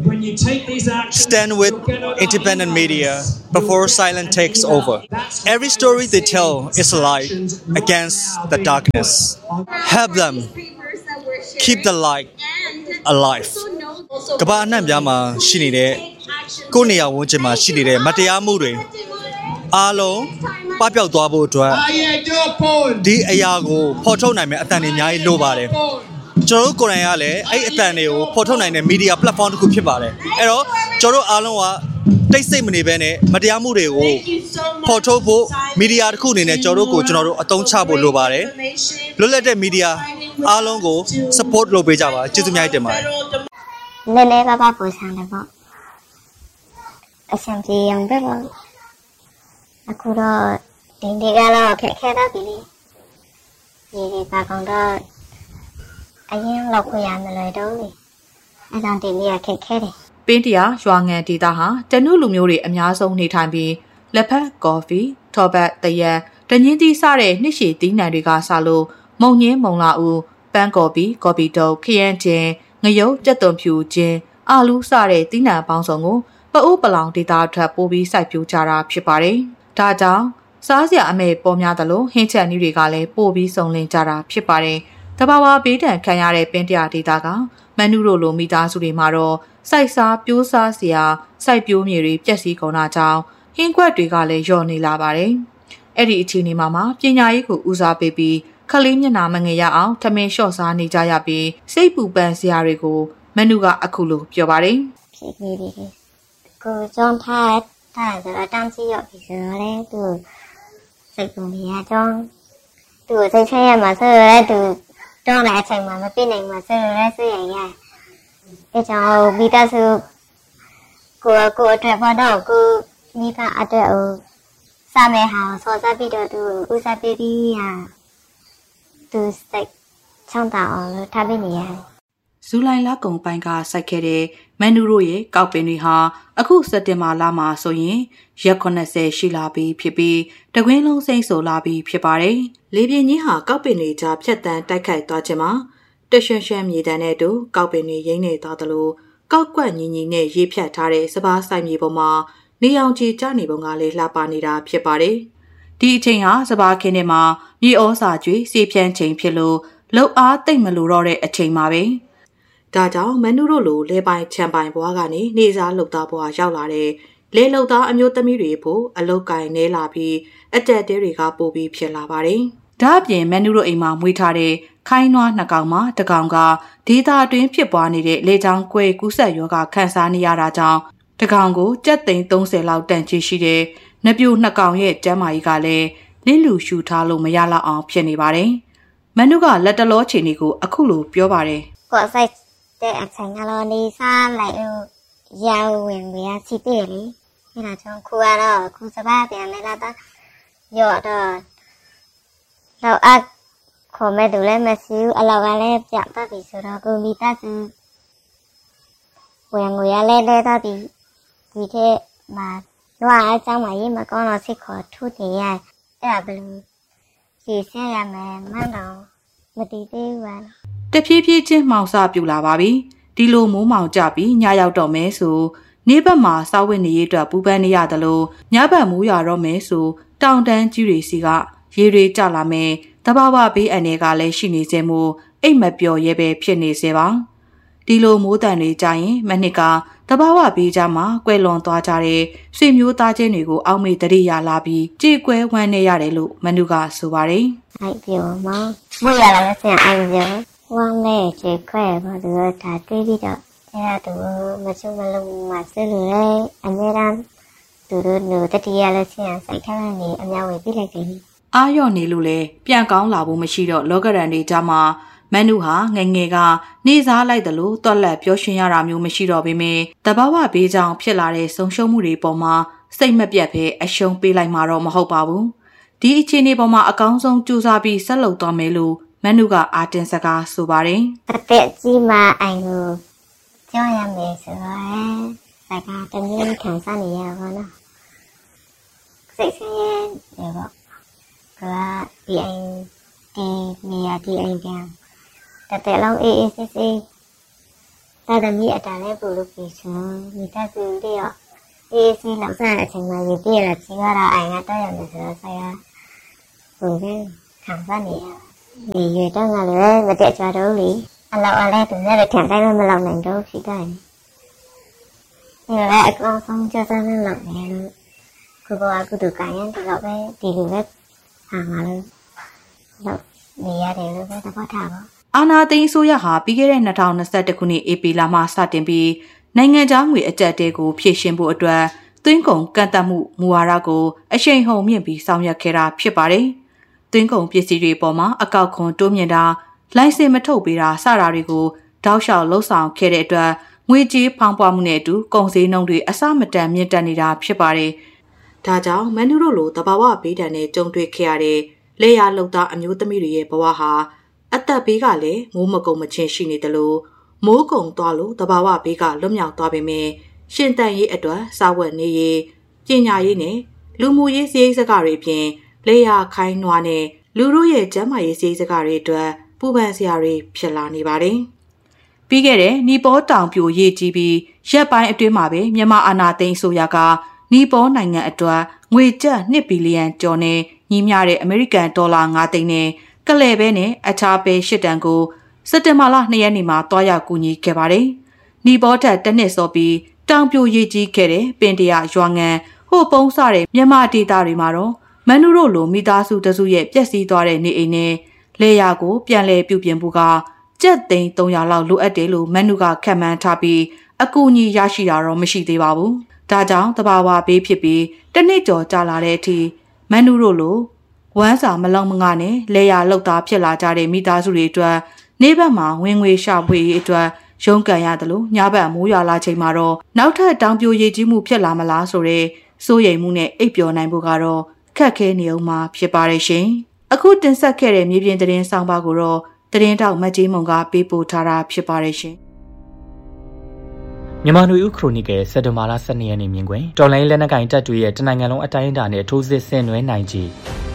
Stand with independent media before silence takes over. Every story they tell is a light against the darkness. Help them keep the light alive. ကမ္ဘာအနှံ့ပြားမှာရှိနေတဲ့ကိုယ့်နေရာဝန်းကျင်မှာရှိနေတဲ့မတရားမှုတွေအားလုံးပပျောက်သွားဖို့အတွက်ဒီအရာကိုဖော်ထုတ်နိုင်မယ့်အသံတွေအများကြီးလိုပါတယ်ကျွန်တော်တို့ကိုယ်တိုင်ကလည်းအဲ့အသံတွေကိုဖော်ထုတ်နိုင်တဲ့ media platform တစ်ခုဖြစ်ပါတယ်အဲ့တော့ကျွန်တော်တို့အားလုံးကတိတ်ဆိတ်မနေဘဲနဲ့မတရားမှုတွေကိုဖော်ထုတ်ဖို့ media တစ်ခုအနေနဲ့ကျွန်တော်တို့အသုံးချဖို့လိုပါတယ်လွတ်လပ်တဲ့ media အားလုံးကို support လုပ်ပေးကြပါကျေးဇူးအများကြီးတင်ပါတယ်နည်းနည်းပါပူဆန်းတယ်ပေါ့အဆင်ပြေအောင်ပဲပေါ့အခုတော့ဒီနေ့ကတော့ခက်ခဲတော့ပြီလေဒီပါကောင်တော့အရင်လောက်ခွေရမလို့တော့လေအဲကြောင့်ဒီနေ့ကခက်ခဲတယ်ပင်းတရာရွာငံဒေသဟာတနုလူမျိုးတွေအများဆုံးနေထိုင်ပြီးလက်ဖက်ကော်ဖီထော်ဘတ်တရက်တညင်းသီးစတဲ့နှစ်ရှည်သီးနှံတွေကစလို့မုံညင်းမုံလာဦးပန်းကော်ဖီကော်ဖီတုပ်ခရမ်းချင်းငရုတ်ကြက်သွန်ဖြူချင်းအာလူးစတဲ့သီးနှံပေါင်းစုံကိုပအိုးပလောင်ဒေတာထွက်ပိုးပြီးစိုက်ပျိုးကြတာဖြစ်ပါတယ်။ဒါကြောင့်စားစရာအမေပေါ်များသလိုဟင်းချက်နည်းတွေကလည်းပို့ပြီးစုံလင်ကြတာဖြစ်ပါတယ်။တဘာဝဘေးဒဏ်ခံရတဲ့ပင်တရာဒေတာကမန်နုတို့လိုမိသားစုတွေမှာတော့စိုက်စားပြိုးစားစရာစိုက်ပျိုးမြေတွေပျက်စီးကုန်တာကြောင့်ဟင်းခွက်တွေကလည်းလျော့နေလာပါတယ်။အဲ့ဒီအခြေအနေမှာပညာရေးကိုဦးစားပေးပြီးခလေးမျက်နှာမငယ်ရအောင်ထမင်းလျှော့စားနေကြရပြီးစိတ်ပူပန်စရာတွေကိုမန်နုကအခုလိုပြောပါတယ်။ဖြစ်နေပြီ။ကိုကြောင့်ထားဆိုတော့တန်းစီရောက်ပြီဆိုတော့လေသူစိတ်ပူနေရကြောင်းသူစိတ်ချရမှာဆိုတော့သူတောင်းတဲ့အချိန်မှာမပြည့်နိုင်မှာဆိုတော့ဆွေးရရအဲကြောင့်မိသားစုကိုအတွက်ဘာတော့ကိုမိဘအတွက်စာမဲဟာစောစားပြီးတော့သူဦးစားပေးပြီးသူစိတ်ချမ်းသာအောင်လို့ထားပေးနေရတယ်ဇူလိုင်လကုန်ပိုင်းကစိုက်ခဲ့တဲ့မန်နူတို့ရဲ့ကောက်ပင်တွေဟာအခုစက်တင်ဘာလမှာဆိုရင်ရက်80ရှိလာပြီဖြစ်ပြီးတကွင်းလုံးစိမ့်ဆိုလာပြီဖြစ်ပါတယ်။လေပြင်းကြီးဟာကောက်ပင်တွေကြားဖြတ်တန်းတိုက်ခိုက်သွားခြင်းမှာတရွှံရွှံမြေတန်းနဲ့တူကောက်ပင်တွေရိမ့်နေသွားသလိုကောက်ကွက်ညီညီနဲ့ရေးဖြတ်ထားတဲ့စပားဆိုင်မြေပေါ်မှာနေအောင်ချီကျနေပုံကလည်းလှပနေတာဖြစ်ပါတယ်။ဒီအချိန်ဟာစပားခင်းထဲမှာမြေဩစာကျွေးစေဖြန်းချိန်ဖြစ်လို့လှုပ်အားတိတ်မလို့တော့တဲ့အချိန်မှာပဲဒါကြောင့်မန်နုတို့လိုလဲပိုင်ချန်ပိုင်ဘွားကနေနေစားလှုပ်သားဘွားရောက်လာတဲ့လဲလှုပ်သားအမျိုးသမီးတွေဖို့အလုတ်ကင်နေလာပြီးအတက်တဲတွေကပို့ပြီးဖြစ်လာပါတယ်။ဒါ့အပြင်မန်နုတို့အိမ်မှာမွေးထားတဲ့ခိုင်းနွားနှစ်ကောင်မှာတစ်ကောင်ကဒေသအတွင်းဖြစ်ပွားနေတဲ့လေကြောင်းကွဲကူးစက်ရောဂါခံစားနေရတာကြောင့်တစ်ကောင်ကိုကြက်သိန်း30လောက်တန်ချီရှိတဲ့နှပြိုနှစ်ကောင်ရဲ့ကျန်းမာရေးကလည်းလင်းလူရှူထားလို့မရလောက်အောင်ဖြစ်နေပါတယ်။မန်နုကလက်တလောချိန်တွေကိုအခုလိုပြောပါတယ်။ကိုယ်ဆိုင်တဲ့အချိန်ကတော့နေစားလိုက်ရောင်ဝင်ရစီတေးလေအဲ့ဒါကြောင့်ခုကတော့ခုစပါးပြန်နေလာတော့ရော့တော့တော့ခေါ်မဲ့သူလည်းမရှိဘူးအလောက်ကလည်းပြတ်သွားပြီဆိုတော့ကိုမိသားစုဝင်ငွေရလဲလဲတော့ဒီခေတ်မှာတော့အကြောင်းမရေးမကောင်းတော့စိတ်ခေါ်ထုတည်ရအဲ့ဒါဘယ်လိုစီဆက်ရမယ်မှန်းတော့မတည်သေးဘူးပါတဖြည်းဖြည်းချင်းမှောင်စပြူလာပါပြီဒီလိုမိုးမောင်ကြပြီးညရောက်တော့မယ်ဆိုနေဘက်မှာစောက်ဝတ်နေရအတွက်ပူပန်းနေရတယ်လို့ညဘက်မိုးရွာတော့မယ်ဆိုတောင်တန်းကြီးတွေစီကရေတွေကျလာမယ်တဘာဝဘေးအန္တရာယ်ကလည်းရှိနေစေမို့အိတ်မပျော်ရဲပဲဖြစ်နေစေပါဒီလိုမိုးတန်တွေကြရင်မနှစ်ကတဘာဝဘေးကြမှာကွယ်လွန်သွားကြတဲ့ဆွေမျိုးသားချင်းတွေကိုအောက်မေ့တရိယာလာပြီးကြေကွဲဝမ်းနေရတယ်လို့မနုကဆိုပါတယ်အိုက်ပြောမမိုးရလာလို့ဆင်အိုက်ပြောဝမ်းနဲ့ကြေခွဲဘာလို့ဒါတွေးပြီးတော့အဲ့ဒါသူမချုံမလုံးမှာဆဲလို့လေအများအားသူတို့တို့တတိယလည်းဆင်စိုက်ထားနေအများဝင်ပြလိုက်တယ်အာရော့နေလို့လေပြန်ကောင်းလာဖို့မရှိတော့လောကရန်တွေကြမှာမန်နုဟာငငယ်ကနေစားလိုက်တယ်လို့တွက်လက်ပြောရှင်ရတာမျိုးမရှိတော့ပေမဲ့တဘာဝဘေးကြောင့်ဖြစ်လာတဲ့ဆုံးရှုံးမှုတွေပေါ်မှာစိတ်မပြတ်ပဲအရှုံးပေးလိုက်မှာတော့မဟုတ်ပါဘူးဒီအခြေအနေပေါ်မှာအကောင်းဆုံးကြိုးစားပြီးဆက်လုပ်သွားမယ်လို့မန်နုကအာတင်စကားဆိုပါတယ်အသက်ကြီးမှအိုင်ကိုကြောက်ရမယ်ဆိုတော့စကားတမျိုးခံစားနေရပါတော့စိတ်ဆင်းရဲတယ်ပေါ့ကဒီအိမ်ဒီနေရာဒီအိမ်ကတဲ့လုံးအေးအေးဆေးဆေးတာသမီးအတားလေးပို့လို့ပြီးဆိုမိသားစုတွေရောအေးဆေးလောက်စားအချိန်မှရေးပြရချင်းရတာအိမ်ကတော့ရတယ်ဆိုတော့ဆရာဘုံကခံစားနေရဒီရတော့ငါလည်းမတက်ကြတော့လေအလောက်အလဲသူလည်းခံတိုင်းမလောက်နိုင်တော့ဖြစ်တယ်ဒီလည်းအကောင်ဆုံးကြစမ်းနေလောက်နေလို့ကိုကကုသကံရင်ဒီတော့ပဲဒီလိုပဲဟာငါလို့တော့နေရတယ်လို့ပဲသဘောထားပါအာနာသိန်းဆိုရဟာပြီးခဲ့တဲ့2021ခုနှစ်ဧပြီလမှစတင်ပြီးနိုင်ငံခြားငွေအကျပ်တဲကိုဖြည့်ရှင်းဖို့အတွက်သွင်းကုန်ကန့်သတ်မှုမူဝါဒကိုအရှိန်ဟုန်မြင့်ပြီးဆောင်ရွက်ခဲ့တာဖြစ်ပါတယ်။သွင်းကုန်ပစ္စည်းတွေပေါ်မှာအကောက်ခွန်တိုးမြင့်တာလိုင်စင်မထုတ်ပေးတာစတာတွေကိုတောက်လျှောက်လှုပ်ဆောင်ခဲ့တဲ့အတွက်ငွေကြေးဖောင်းပွားမှုနဲ့အတူကုန်စည်နှုန်းတွေအဆမတန်မြင့်တက်နေတာဖြစ်ပါတယ်။ဒါကြောင့်မန်နုတို့လိုတဘာဝဘေးဒဏ်နဲ့ကြုံတွေ့ခဲ့ရတဲ့လေယာလှုပ်သားအမျိုးသမီးတွေရဲ့ဘဝဟာအသက်ဘေးကလည်းမိုးမကုံမချင်းရှိနေတယ်လို့မိုးကုံသွားလို့တဘာဝဘေးကလွတ်မြောက်သွားပေမဲ့ရှင်တန်ရေးအတွက်စာဝတ်နေရေးပညာရေးနဲ့လူမှုရေးစည်းစကားတွေအပြင်လေယာခိုင်းနွားနဲ့လူတို့ရဲ့ကျန်းမာရေးစည်းစကားတွေအတွက်ပူပန်စရာတွေဖြစ်လာနေပါတယ်။ပြီးခဲ့တဲ့နီပေါတောင်ပြိုရေးကြီးပြီးရက်ပိုင်းအတွင်းမှာပဲမြန်မာအာဏာသိမ်းအစိုးရကနီပေါနိုင်ငံအတွက်ငွေကျပ်2 ဘီလီယံကျော်နဲ့ညီမျှတဲ့အမေရိကန်ဒေါ်လာ9 သိန်းနဲ့ကလဲပဲနဲ့အခြားပဲ8 တန်ကိုစက်တင်ဘာလ2 ရက်နေ့မှာတွားရောက်ကူညီခဲ့ပါတယ်။နီပေါထက်တစ်နှစ်စောပြီးတောင်ပြိုရေးကြီးခဲ့တဲ့ပင်တရာရွာငံဟိုပုံးစတဲ့မြန်မာဒေသတွေမှာတော့မန်နူတို့လိုမိသားစုတစုရဲ့ပျက်စီးသွားတဲ့နေအိမ်နဲ့လေယာကိုပြန်လည်ပြုပြင်ဖို့ကကျပ်သိန်း300လောက်လိုအပ်တယ်လို့မန်နူကခန့်မှန်းထားပြီးအကူအညီရရှိတာတော့မရှိသေးပါဘူး။ဒါကြောင့်တဘာဝဘေးဖြစ်ပြီးတစ်နှစ်ကျော်ကြာလာတဲ့အထိမန်နူတို့လိုဝမ်းစာမလုံမငါနဲ့လေယာလောက်သားဖြစ်လာကြတဲ့မိသားစုတွေအတွက်နေဘက်မှာဝင်ငွေရှာဖွေရေးအတွက်ရုန်းကန်ရတယ်လို့ညဘက်မိုးရွာလာချိန်မှာတော့နောက်ထပ်တောင်ပြိုရေးကြီးမှုဖြစ်လာမလားဆိုတဲ့စိုးရိမ်မှုနဲ့အိပ်ပျော်နိုင်ဖို့ကတော့ခက်ခဲနေအောင်မှာဖြစ်ပါရဲ့ရှင်။အခုတင်ဆက်ခဲ့တဲ့မြေပြင်သတင်းဆောင်ပါကိုတော့သတင်းတောက်မကြီးမုံကပေးပို့ထားတာဖြစ်ပါရဲ့ရှင်။မြန်မာနွေဦးခရိုနီကယ်စက်တင်ဘာလ12 ရက်နေ့မြင်ကွယ်တော်လိုင်းလက်နက်ကင်တပ်တွေရဲ့တနိုင်ငံလုံးအတိုင်းအတာနဲ့ထိုးစစ်ဆင်နွှဲနိုင်ကြီး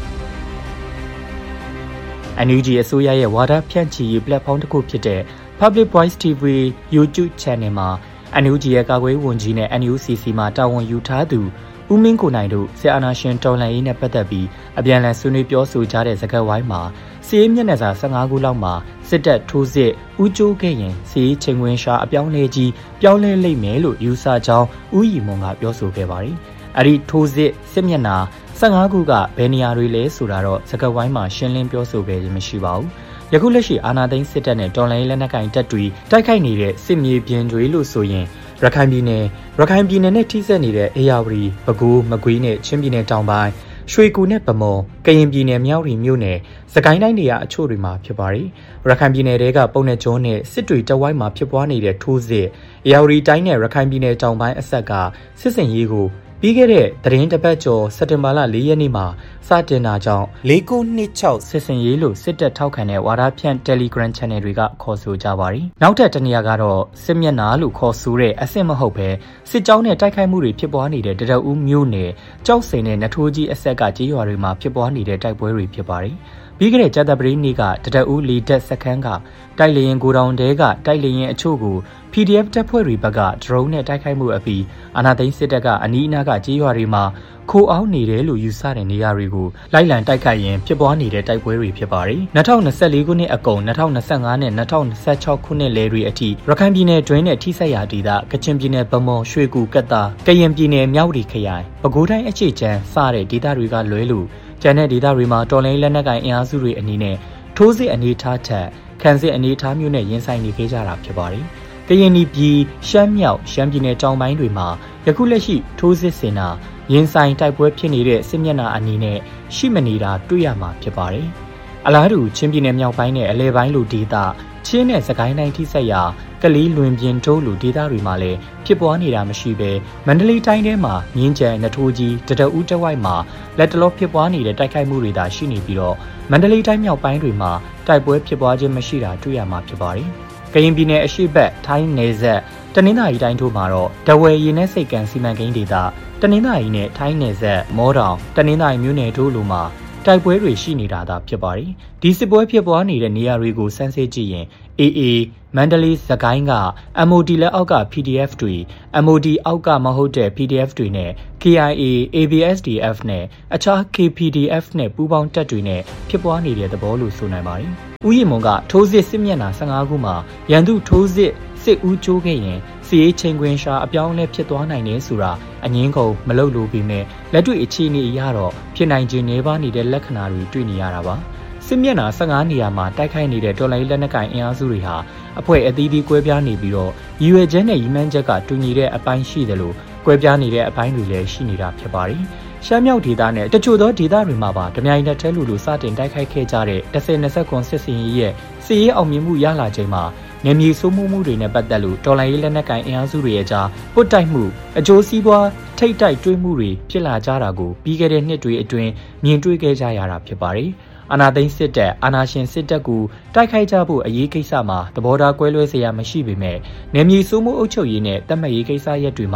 NUG အစိုးရရဲ့ဝါဒဖြန့်ချီရေး platform တစ်ခုဖြစ်တဲ့ Public Voice TV YouTube Channel မှာ NUG ရဲ့ကာကွယ်ဝန်ကြီးနဲ့ NUCC မှာတာဝန်ယူထားသူဦးမင်းကိုနိုင်တို့စစ်အာဏာရှင်တော်လှန်ရေးနဲ့ပတ်သက်ပြီးအပြန်အလှန်ဆွေးနွေးပြောဆိုကြတဲ့စကားဝိုင်းမှာစီးရဲမျက်နှာစာ15ခုလောက်မှာစစ်တပ်ထိုးစစ်ဦးကျိုးခဲ့ရင်စီးရဲချိန်ခွင်ရှာအပြောင်းလဲကြီးပြောင်းလဲလိမ့်မယ်လို့ယူဆကြောင်းဦးရီမွန်ကပြောဆိုခဲ့ပါတယ်။အဲ့ဒီထိုးစစ်စစ်မျက်နှာ15ခုကဘယ်နေရာတွေလဲဆိုတာတော့စကားဝိုင်းမှာရှင်းလင်းပြောဆိုခဲ့ခြင်းမရှိပါဘူး။ယခုလက်ရှိအာဏာသိမ်းစစ်တပ်နဲ့တော်လှန်ရေးလက်နက်ကိုင်တပ်တွေတိုက်ခိုက်နေတဲ့စစ်မြေပြင်တွေလို့ဆိုရင်ရခိုင်ပြည်နယ်နဲ့ထိစပ်နေတဲ့အေရဝတီပဲခူးမကွေးနဲ့ချင်းပြည်နယ်တောင်ပိုင်းရွှေကူနဲ့ဗမော်ကရင်ပြည်နယ်မြောက်ရီမြို့နယ်စကိုင်းတိုင်းတွေအချို့တွေမှာဖြစ်ပါတယ်ရခိုင်ပြည်နယ်တွေကပုံနဲ့ကျုံးနဲ့စစ်တွေတဝိုင်းမှာဖြစ်ပွားနေတဲ့ထိုးစစ်အေရဝတီတိုင်းနဲ့ရခိုင်ပြည်နယ်တောင်ပိုင်းအဆက်ကစစ်စင်ရေးကိုပြီးခဲ့တဲ့သတင်းတစ်ပတ်ကျော်စက်တင်ဘာလ4 ရက်နေ့မှာစတင်တာကြောင့်4926စစ်စင်ရေးလို့စစ်တပ်ထောက်ခံတဲ့ဝါဒဖြန့် Telegram Channel တွေကခေါ်ဆိုကြပါတယ်။နောက်ထပ်တနေရာကတော့စစ်မျက်နှာလို့ခေါ်ဆိုတဲ့အဆင့်မဟုတ်ပဲစစ်ကြောင်းနဲ့တိုက်ခိုက်မှုတွေဖြစ်ပွားနေတဲ့တရဦးမျိုးနယ်ကြောက်စိန်နဲ့နထိုးကြီးအဆက်ကကြေးရွာတွေမှာဖြစ်ပွားနေတဲ့တိုက်ပွဲတွေဖြစ်ပါတယ်။ပြီးခဲ့တဲ့ကြာသပတေးနေ့ကတရဦးလီတက်စခန်းကတိုက်လေရင်ကိုတောင်တဲကတိုက်လေရင်အချို့ကို PDF တပ်ဖွဲ့တွေဘက်က drone နဲ့တိုက်ခိုက်မှုအပြီးအာဏာသိမ်းစစ်တပ်ကအနီးအနားကကြေးရွာတွေမှာခိုအောင်းနေတယ်လို့ယူဆတဲ့နေရာတွေကိုလိုက်လံတိုက်ခိုက်ရင်ဖြစ်ပွားနေတဲ့တိုက်ပွဲတွေဖြစ်ပါတယ်။2024ခုနှစ်အကုန်2025နဲ့2026ခုနှစ်လယ်တွေအထိရခိုင်ပြည်နယ်တွင်းနဲ့ထိစပ်ရာဒေသကချင်ပြည်နယ်ဗမော်ရွှေကူကတ်တာကရင်ပြည်နယ်မြောက်ရီခရိုင်ပဲခူးတိုင်းအခြေချမ်းစတဲ့ဒေသတွေကလွဲလို့ကျန်တဲ့ဒေသတွေမှာတော်လိုင်းလက်နက်ကိုင်အင်အားစုတွေအနေနဲ့ထိုးစစ်အနေထားထက်ခံစစ်အနေထားမျိုးနဲ့ရင်ဆိုင်နေခဲ့ကြတာဖြစ်ပါတယ်။ကရင်ပြည်ရှမ်းမြောက်ရှမ်းပြည်နယ်တောင်ပိုင်းတွေမှာယခုလက်ရှိထိုးစစ်ဆင်တာရင်ဆိုင်တိုက်ပွဲဖြစ်နေတဲ့စစ်မျက်နှာအနေနဲ့ရှိမနေတာတွေ့ရမှာဖြစ်ပါတယ်။အလားတူချင်းပြည်နယ်မြောက်ပိုင်းနဲ့အလဲပိုင်းလိုဒေသချင်းနဲ့စကိုင်းတိုင်းထိစပ်ရာကလေးလွင်ပြင်တိုးလိုဒေသတွေမှာလည်းဖြစ်ပွားနေတာမရှိဘဲမန္တလေးတိုင်းထဲမှာမြင်းကြံနထိုးကြီးတရဦးတဝိုက်မှာလက်တလောဖြစ်ပွားနေတဲ့တိုက်ခိုက်မှုတွေသာရှိနေပြီးတော့မန္တလေးတိုင်းမြောက်ပိုင်းတွေမှာတိုက်ပွဲဖြစ်ပွားခြင်းမရှိတာတွေ့ရမှာဖြစ်ပါတယ်။ကရင်ပြည်နယ်အရှေ့ဘက်ထိုင်းနယ်စပ်တနင်္သာရီတိုင်းတို့မှာတော့တဝယ်ရေနက်စိတ်ကန်စီမံကိန်းဒေသတနင်္သာရီနဲ့ထိုင်းနယ်စပ်မောတောင်တနင်္သာရီမြို့နယ်တို့လိုမှာတိုက်ပွဲတွေရှိနေတာသာဖြစ်ပါတယ်။ဒီစစ်ပွဲဖြစ်ပွားနေတဲ့နေရာတွေကိုစမ်းစစ်ကြည့်ရင် AA မန္တလေးစကိုင်းက MOD လက်အောက်က PDF တွေ MOD အောက်ကမဟုတ်တဲ့ PDF တွေနဲ့ KIA ABSDF နဲ့အခြား KPDF နဲ့ပူးပေါင်းတပ်တွေနဲ့ဖြစ်ပွားနေတဲ့သဘောလို့ဆိုနိုင်ပါတယ်။ဦးရီမွန်ကထိုးစစ်စစ်မျက်နှာ15ခုမှာရန်သူထိုးစစ်စစ်ဦးကျိုးခဲ့ရင်စီရေးချိန်ခွင်ရှာအပြောင်းလဲဖြစ်သွားနိုင်တယ်ဆိုတာအငင်းကုန်မလုပ်လို့ပြီးမဲ့လက်တွေ့အခြေအနေအရတော့ဖြစ်နိုင်ခြင်းနေပါနေတဲ့လက္ခဏာတွေတွေ့နေရတာပါစစ်မျက်နှာ15နေရာမှာတိုက်ခိုက်နေတဲ့တော်လိုင်းလက်နက်ကိုင်အင်အားစုတွေဟာအဖွဲ့အသီးသီးကွဲပြားနေပြီးတော့ရည်ရွယ်ချက်နဲ့ရည်မှန်းချက်ကတူညီတဲ့အပိုင်းရှိတယ်လို့ကွဲပြားနေတဲ့အပိုင်းတွေလည်းရှိနေတာဖြစ်ပါတယ်ရှမ်းမြောက်ဒေသနဲ့တချို့သောဒေသတွေမှာပါဓမြိုင်နဲ့တဲလူစတင်တိုက်ခိုက်ခဲ့ကြတဲ့10-20စစ်စင်ရေးရဲ့စီရေးအောင်မြင်မှုရလာချိန်မှာနေမြေစိုးမှုတွေနဲ့ပတ်သက်လို့တော်လိုင်းရေးလက်နက်ကိုင်အင်အားစုတွေရဲ့ကြားပုတ်တိုက်မှုအကျိုးစီးပွားထိတ်တိုက်တွေးမှုတွေဖြစ်လာကြတာကိုပြီးခဲ့တဲ့နှစ်တွေအတွင်းမြင်တွေ့ခဲ့ကြရတာဖြစ်ပါတယ်အာဏာသိမ်းစစ်တပ်အာဏာရှင်စစ်တပ်ကိုတိုက်ခိုက်ကြဖို့အရေးကိစ္စမှာသဘောထားကွဲလွဲစရာမရှိပေမဲ့နေမြေစိုးမှုအုပ်ချုပ်ရေးနဲ့တပ်မတ်ရေးကိစ္စရပ်တွေမှာ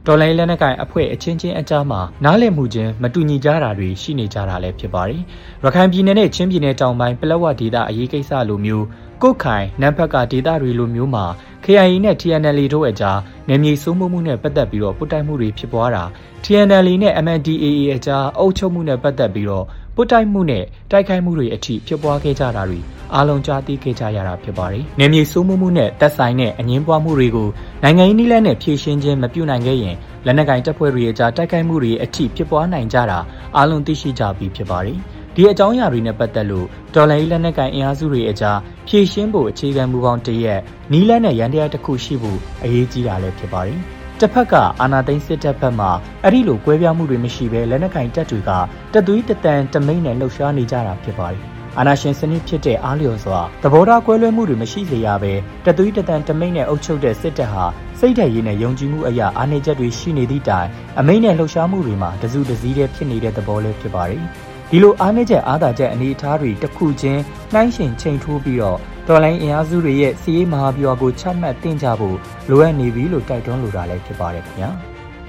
တော်လိုင်းလက်နက်ကိုင်အဖွဲ့အချင်းချင်းအကြားမှာနားလည်မှုချင်းမတူညီကြတာတွေရှိနေကြတာလည်းဖြစ်ပါတယ်။ရခိုင်ပြည်နယ်နဲ့ချင်းပြည်နယ်တောင်ပိုင်းပလက်ဝဒေသအရေးကိစ္စလိုမျိုးကုတ်ခိုင်နမ်ဖက်ကဒေသတွေလိုမျိုးမှာ KIA နဲ့ TNLA တို့အကြားနယ်မြေစိုးမိုးမှုနဲ့ပတ်သက်ပြီးတော့ပုတ်တိုက်မှုတွေဖြစ်ပွားတာ TNLA နဲ့ MNDAA အကြားအုပ်ချုပ်မှုနဲ့ပတ်သက်ပြီးတော့ပုတ်တိုက်မှုနဲ့တိုက်ခိုက်မှုတွေအထိဖြစ်ပွားခဲ့ကြတာတွေအားလုံးကြားသိခဲ့ကြရတာဖြစ်ပါတယ်။နယ်မြေစိုးမိုးမှုနဲ့သက်ဆိုင်တဲ့အငင်းပွားမှုတွေကိုနိုင်ငံရေးနည်းလမ်းနဲ့ဖြေရှင်းခြင်းမပြုနိုင်ခဲ့ရင်လက်နက်ကိုင်တပ်ဖွဲ့တွေအကြားတိုက်ခိုက်မှုတွေအထိဖြစ်ပွားနိုင်ကြတာအားလုံးသိရှိကြပြီးဖြစ်ပါတယ်။ဒီအကြောင်းအရာတွေနဲ့ပတ်သက်လို့တော်လှန်ရေးလက်နက်ကိုင်အင်အားစုတွေအကြားဖြည့်ရှင်းဖို့အခြေခံမူပေါင်းတရက်နီးလန်းနဲ့ရန်တရားတစ်ခုရှိဖို့အရေးကြီးတာလည်းဖြစ်ပါတယ်။တစ်ဖက်ကအာဏာသိမ်းစစ်တပ်ဘက်မှအဲ့ဒီလိုကွဲပြားမှုတွေမရှိဘဲလက်နက်ကိုင်တပ်တွေကတသွေးတတန်တမိတ်နဲ့လှုပ်ရှားနေကြတာဖြစ်ပါတယ်။အာဏာရှင်စနစ်ဖြစ်တဲ့အားလျော်စွာသဘောထားကွဲလွဲမှုတွေမရှိစေရဘဲတသွေးတတန်တမိတ်နဲ့အုပ်ချုပ်တဲ့စစ်တပ်ဟာစိတ်ဓာတ်ရည်နဲ့ယုံကြည်မှုအရာအားနည်းချက်တွေရှိနေသည့်တိုင်အမိန့်နဲ့လှုပ်ရှားမှုတွေမှာတစုတစည်းတည်းဖြစ်နေတဲ့သဘောလေးဖြစ်ပါတယ်။ဒီလိုအားနည်းချက်အားသာချက်အနေအထားတွေတစ်ခုချင်းနှိုင်းယှဉ်ချိန်ထိုးပြီးတော့တော်လိုင်းအင်အားစုတွေရဲ့စီးရေးမဟာဗျူဟာကိုချမှတ်တင်ကြဖို့လိုအပ်နေပြီလို့တိုက်တွန်းလိုတာလည်းဖြစ်ပါတယ်ခင်ဗျာ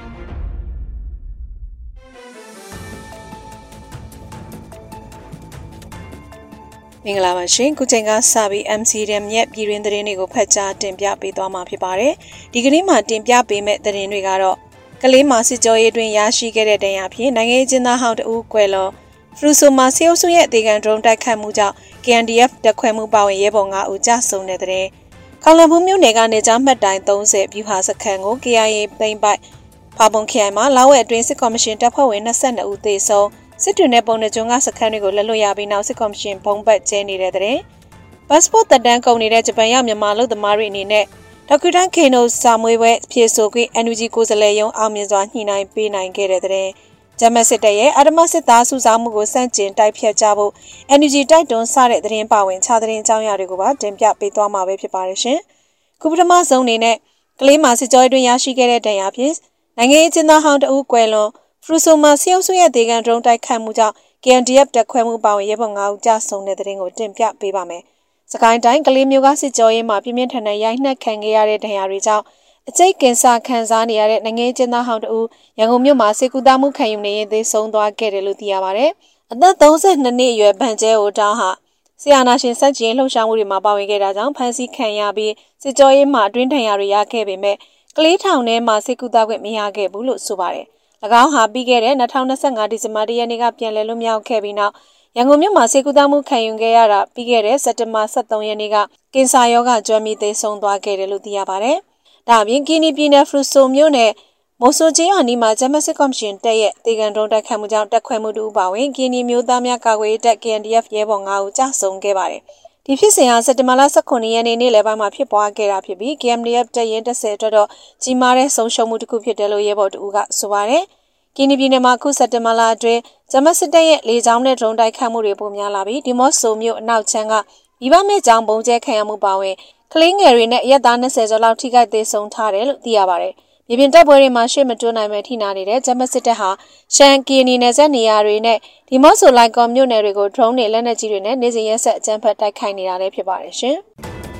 မင်္ဂလာပါရှင်ခုချိန်ကစပြီး MCDM ရဲ့ပြည်တွင်းသတင်းတွေကိုဖတ်ကြားတင်ပြပေးသွားမှာဖြစ်ပါတယ်ဒီကနေ့မှာတင်ပြပေးမယ့်သတင်းတွေကတော့ကလေးမှာစစ်ကြောရေးတွင်ရရှိခဲ့တဲ့တရားဖြင့်နိုင်ငံရေးကျင်းသားဟောင်းတဦးကွယ်လွန်ဖရူဆိုမှာစေအုပ်စုရဲ့အသေးခံဒရုန်းတိုက်ခတ်မှုကြောင့် KNDF တပ်ခွဲမှုပါဝင်ရဲဘော်9ဦးကြာဆုံးတဲ့တဲ့။ခေါလံဖူးမြို့နယ်ကနေကြားမှတ်တိုင်30ဗျူဟာစခန်းကို KIA သိမ်းပိုက်ဖာပုံခိုင်မှာလာဝဲအတွင်းစစ်ကော်မရှင်တပ်ဖွဲ့ဝင်22ဦးသေဆုံးစစ်တွင်တဲ့ပုံနှကျွန်းကစခန်းတွေကိုလက်လွတ်ရပြီးနောက်စစ်ကော်မရှင်ဘုံဘတ်ကျဲနေတဲ့တဲ့။ပတ်စပို့တက်တန်းကုန်နေတဲ့ဂျပန်ရောက်မြန်မာလူသမားတွေအနေနဲ့ဒေါက်တာခေနိုစာမွေးပွဲဖြည့်ဆို့ပြီး NUG ကိုယ်စားလှယ်ရုံးအောင်မြင်စွာညှိနှိုင်းပေးနိုင်ခဲ့တဲ့တဲ့ဂျမစစ်တပ်ရဲ့အာဓမစစ်သားစုဆောင်းမှုကိုစန့်ကျင်တိုက်ဖြတ်ကြဖို့ NUG တိုက်တွန်းစတဲ့သတင်းပါဝင်ခြားသတင်းအကြောင်းအရာတွေကိုပါတင်ပြပေးသွားမှာပဲဖြစ်ပါတယ်ရှင်။ခုပထမဆုံးအနေနဲ့ကလေးမှာစစ်ကြောတွင်ရရှိခဲ့တဲ့တရားဖြင့်နိုင်ငံရေးကျင်းသားဟောင်းတဦးကွယ်လွန်ဖရူဆိုမှာစေအုပ်စုရဲ့ဒေဂန်ဒရုန်းတိုက်ခတ်မှုကြောင့် KNDF တပ်ခွဲမှုပါဝင်ရဲဘော်9ဦးကြာဆုံးတဲ့သတင်းကိုတင်ပြပေးပါမယ်။စကိုင်းတိုင်းကလေးမျိုးကစစ်ကြောရေးမှာပြင်းပြင်းထန်ထန်ရိုက်နှက်ခံခဲ့ရတဲ့တရားတွေကြောင့်အကျိတ်ကင်ဆာခံစားနေရတဲ့နိုင်ငံကျင်းသားဟောင်းတဦးရန်ကုန်မြို့မှာစေကူတာမှုခံယူနေရင်သေဆုံးသွားခဲ့တယ်လို့သိရပါတယ်။အသက်32နှစ်အရွယ်ဗန်ကျဲအိုတောင်းဟာဆီယာနာရှင်စက်ကြီးလှုပ်ရှားမှုတွေမှာပါဝင်ခဲ့တာကြောင့်ဖမ်းဆီးခံရပြီးစစ်ကြောရေးမှာအတွင်းထန်ရာတွေရခဲ့ပေမဲ့ကလေးထောင်ထဲမှာစေကူတာခွင့်မရခဲ့ဘူးလို့ဆိုပါတယ်။၎င်းဟာပြီးခဲ့တဲ့2025ဒီဇင်ဘာ1ရက်နေ့ကပြန်လည်လွတ်မြောက်ခဲ့ပြီးနောက်ရန်ကုန်မြို့မှာစေကူတာမှုခံယူခဲ့ရတာပြီးခဲ့တဲ့စက်တင်ဘာ23ရက်နေ့ကကင်ဆာရောဂါကျွမ်းမီသေဆုံးသွားခဲ့တယ်လို့သိရပါတယ်။ဒါအပြင်ကီနီပြည်နယ်ဖရူဆိုမြို့နယ်မိုးဆိုကျေးရွာနီမှာဂျမစစ်ကော်မရှင်တပ်ရဲ့ဒေဂန်ဒရုန်းတိုက်ခတ်မှုကြောင့်တပ်ခွဲမှုတူပါဝင်ကီနီမျိုးသားများကာကွယ်ရေးတပ် KNDF ရဲဘော်9ဦးကြာဆုံးခဲ့ပါတယ်။ဒီဖြစ်စဉ်ဟာစက်တင်ဘာလ19ရက်နေ့နေ့လယ်ပိုင်းမှာဖြစ်ပွားခဲ့တာဖြစ်ပြီး KNDF တပ်ရင်း30အတွက်တော့ကြီးမားတဲ့ဆုံးရှုံးမှုတစ်ခုဖြစ်တယ်လို့ရဲဘော်တူကဆိုပါတယ်။ကီနီပြည်နယ်မှာအခုစက်တင်ဘာလအတွင်းဂျမစစ်တပ်ရဲ့လေကြောင်းနဲ့ဒရုန်းတိုက်ခတ်မှုတွေပိုများလာပြီးဒီမော့ဆိုမြို့အနောက်ချမ်းကမိဘမဲ့ကြောင်ပုံကျဲခံရမှုပါဝင်ကလေးငယ်တွေနဲ့ရက်သား20ကျော်လောက်ထိခိုက်သေးဆုံးထားတယ်လို့သိရပါတယ်။မြေပြင်တပ်ပွဲတွေမှာရှေ့မတွန်းနိုင်ပဲထိနာနေတဲ့ဂျမစစ်တပ်ဟာရှန်ကီနီနယ်စပ်နေရာတွေနဲ့ဒီမော့ဆိုလိုက်ကော်မြို့နယ်တွေကိုဒရုန်းတွေလက်နက်ကြီးတွေနဲ့နေစဉ်ရက်ဆက်အကြမ်းဖက်တိုက်ခိုက်နေတာလည်းဖြစ်ပါတယ်ရှင်။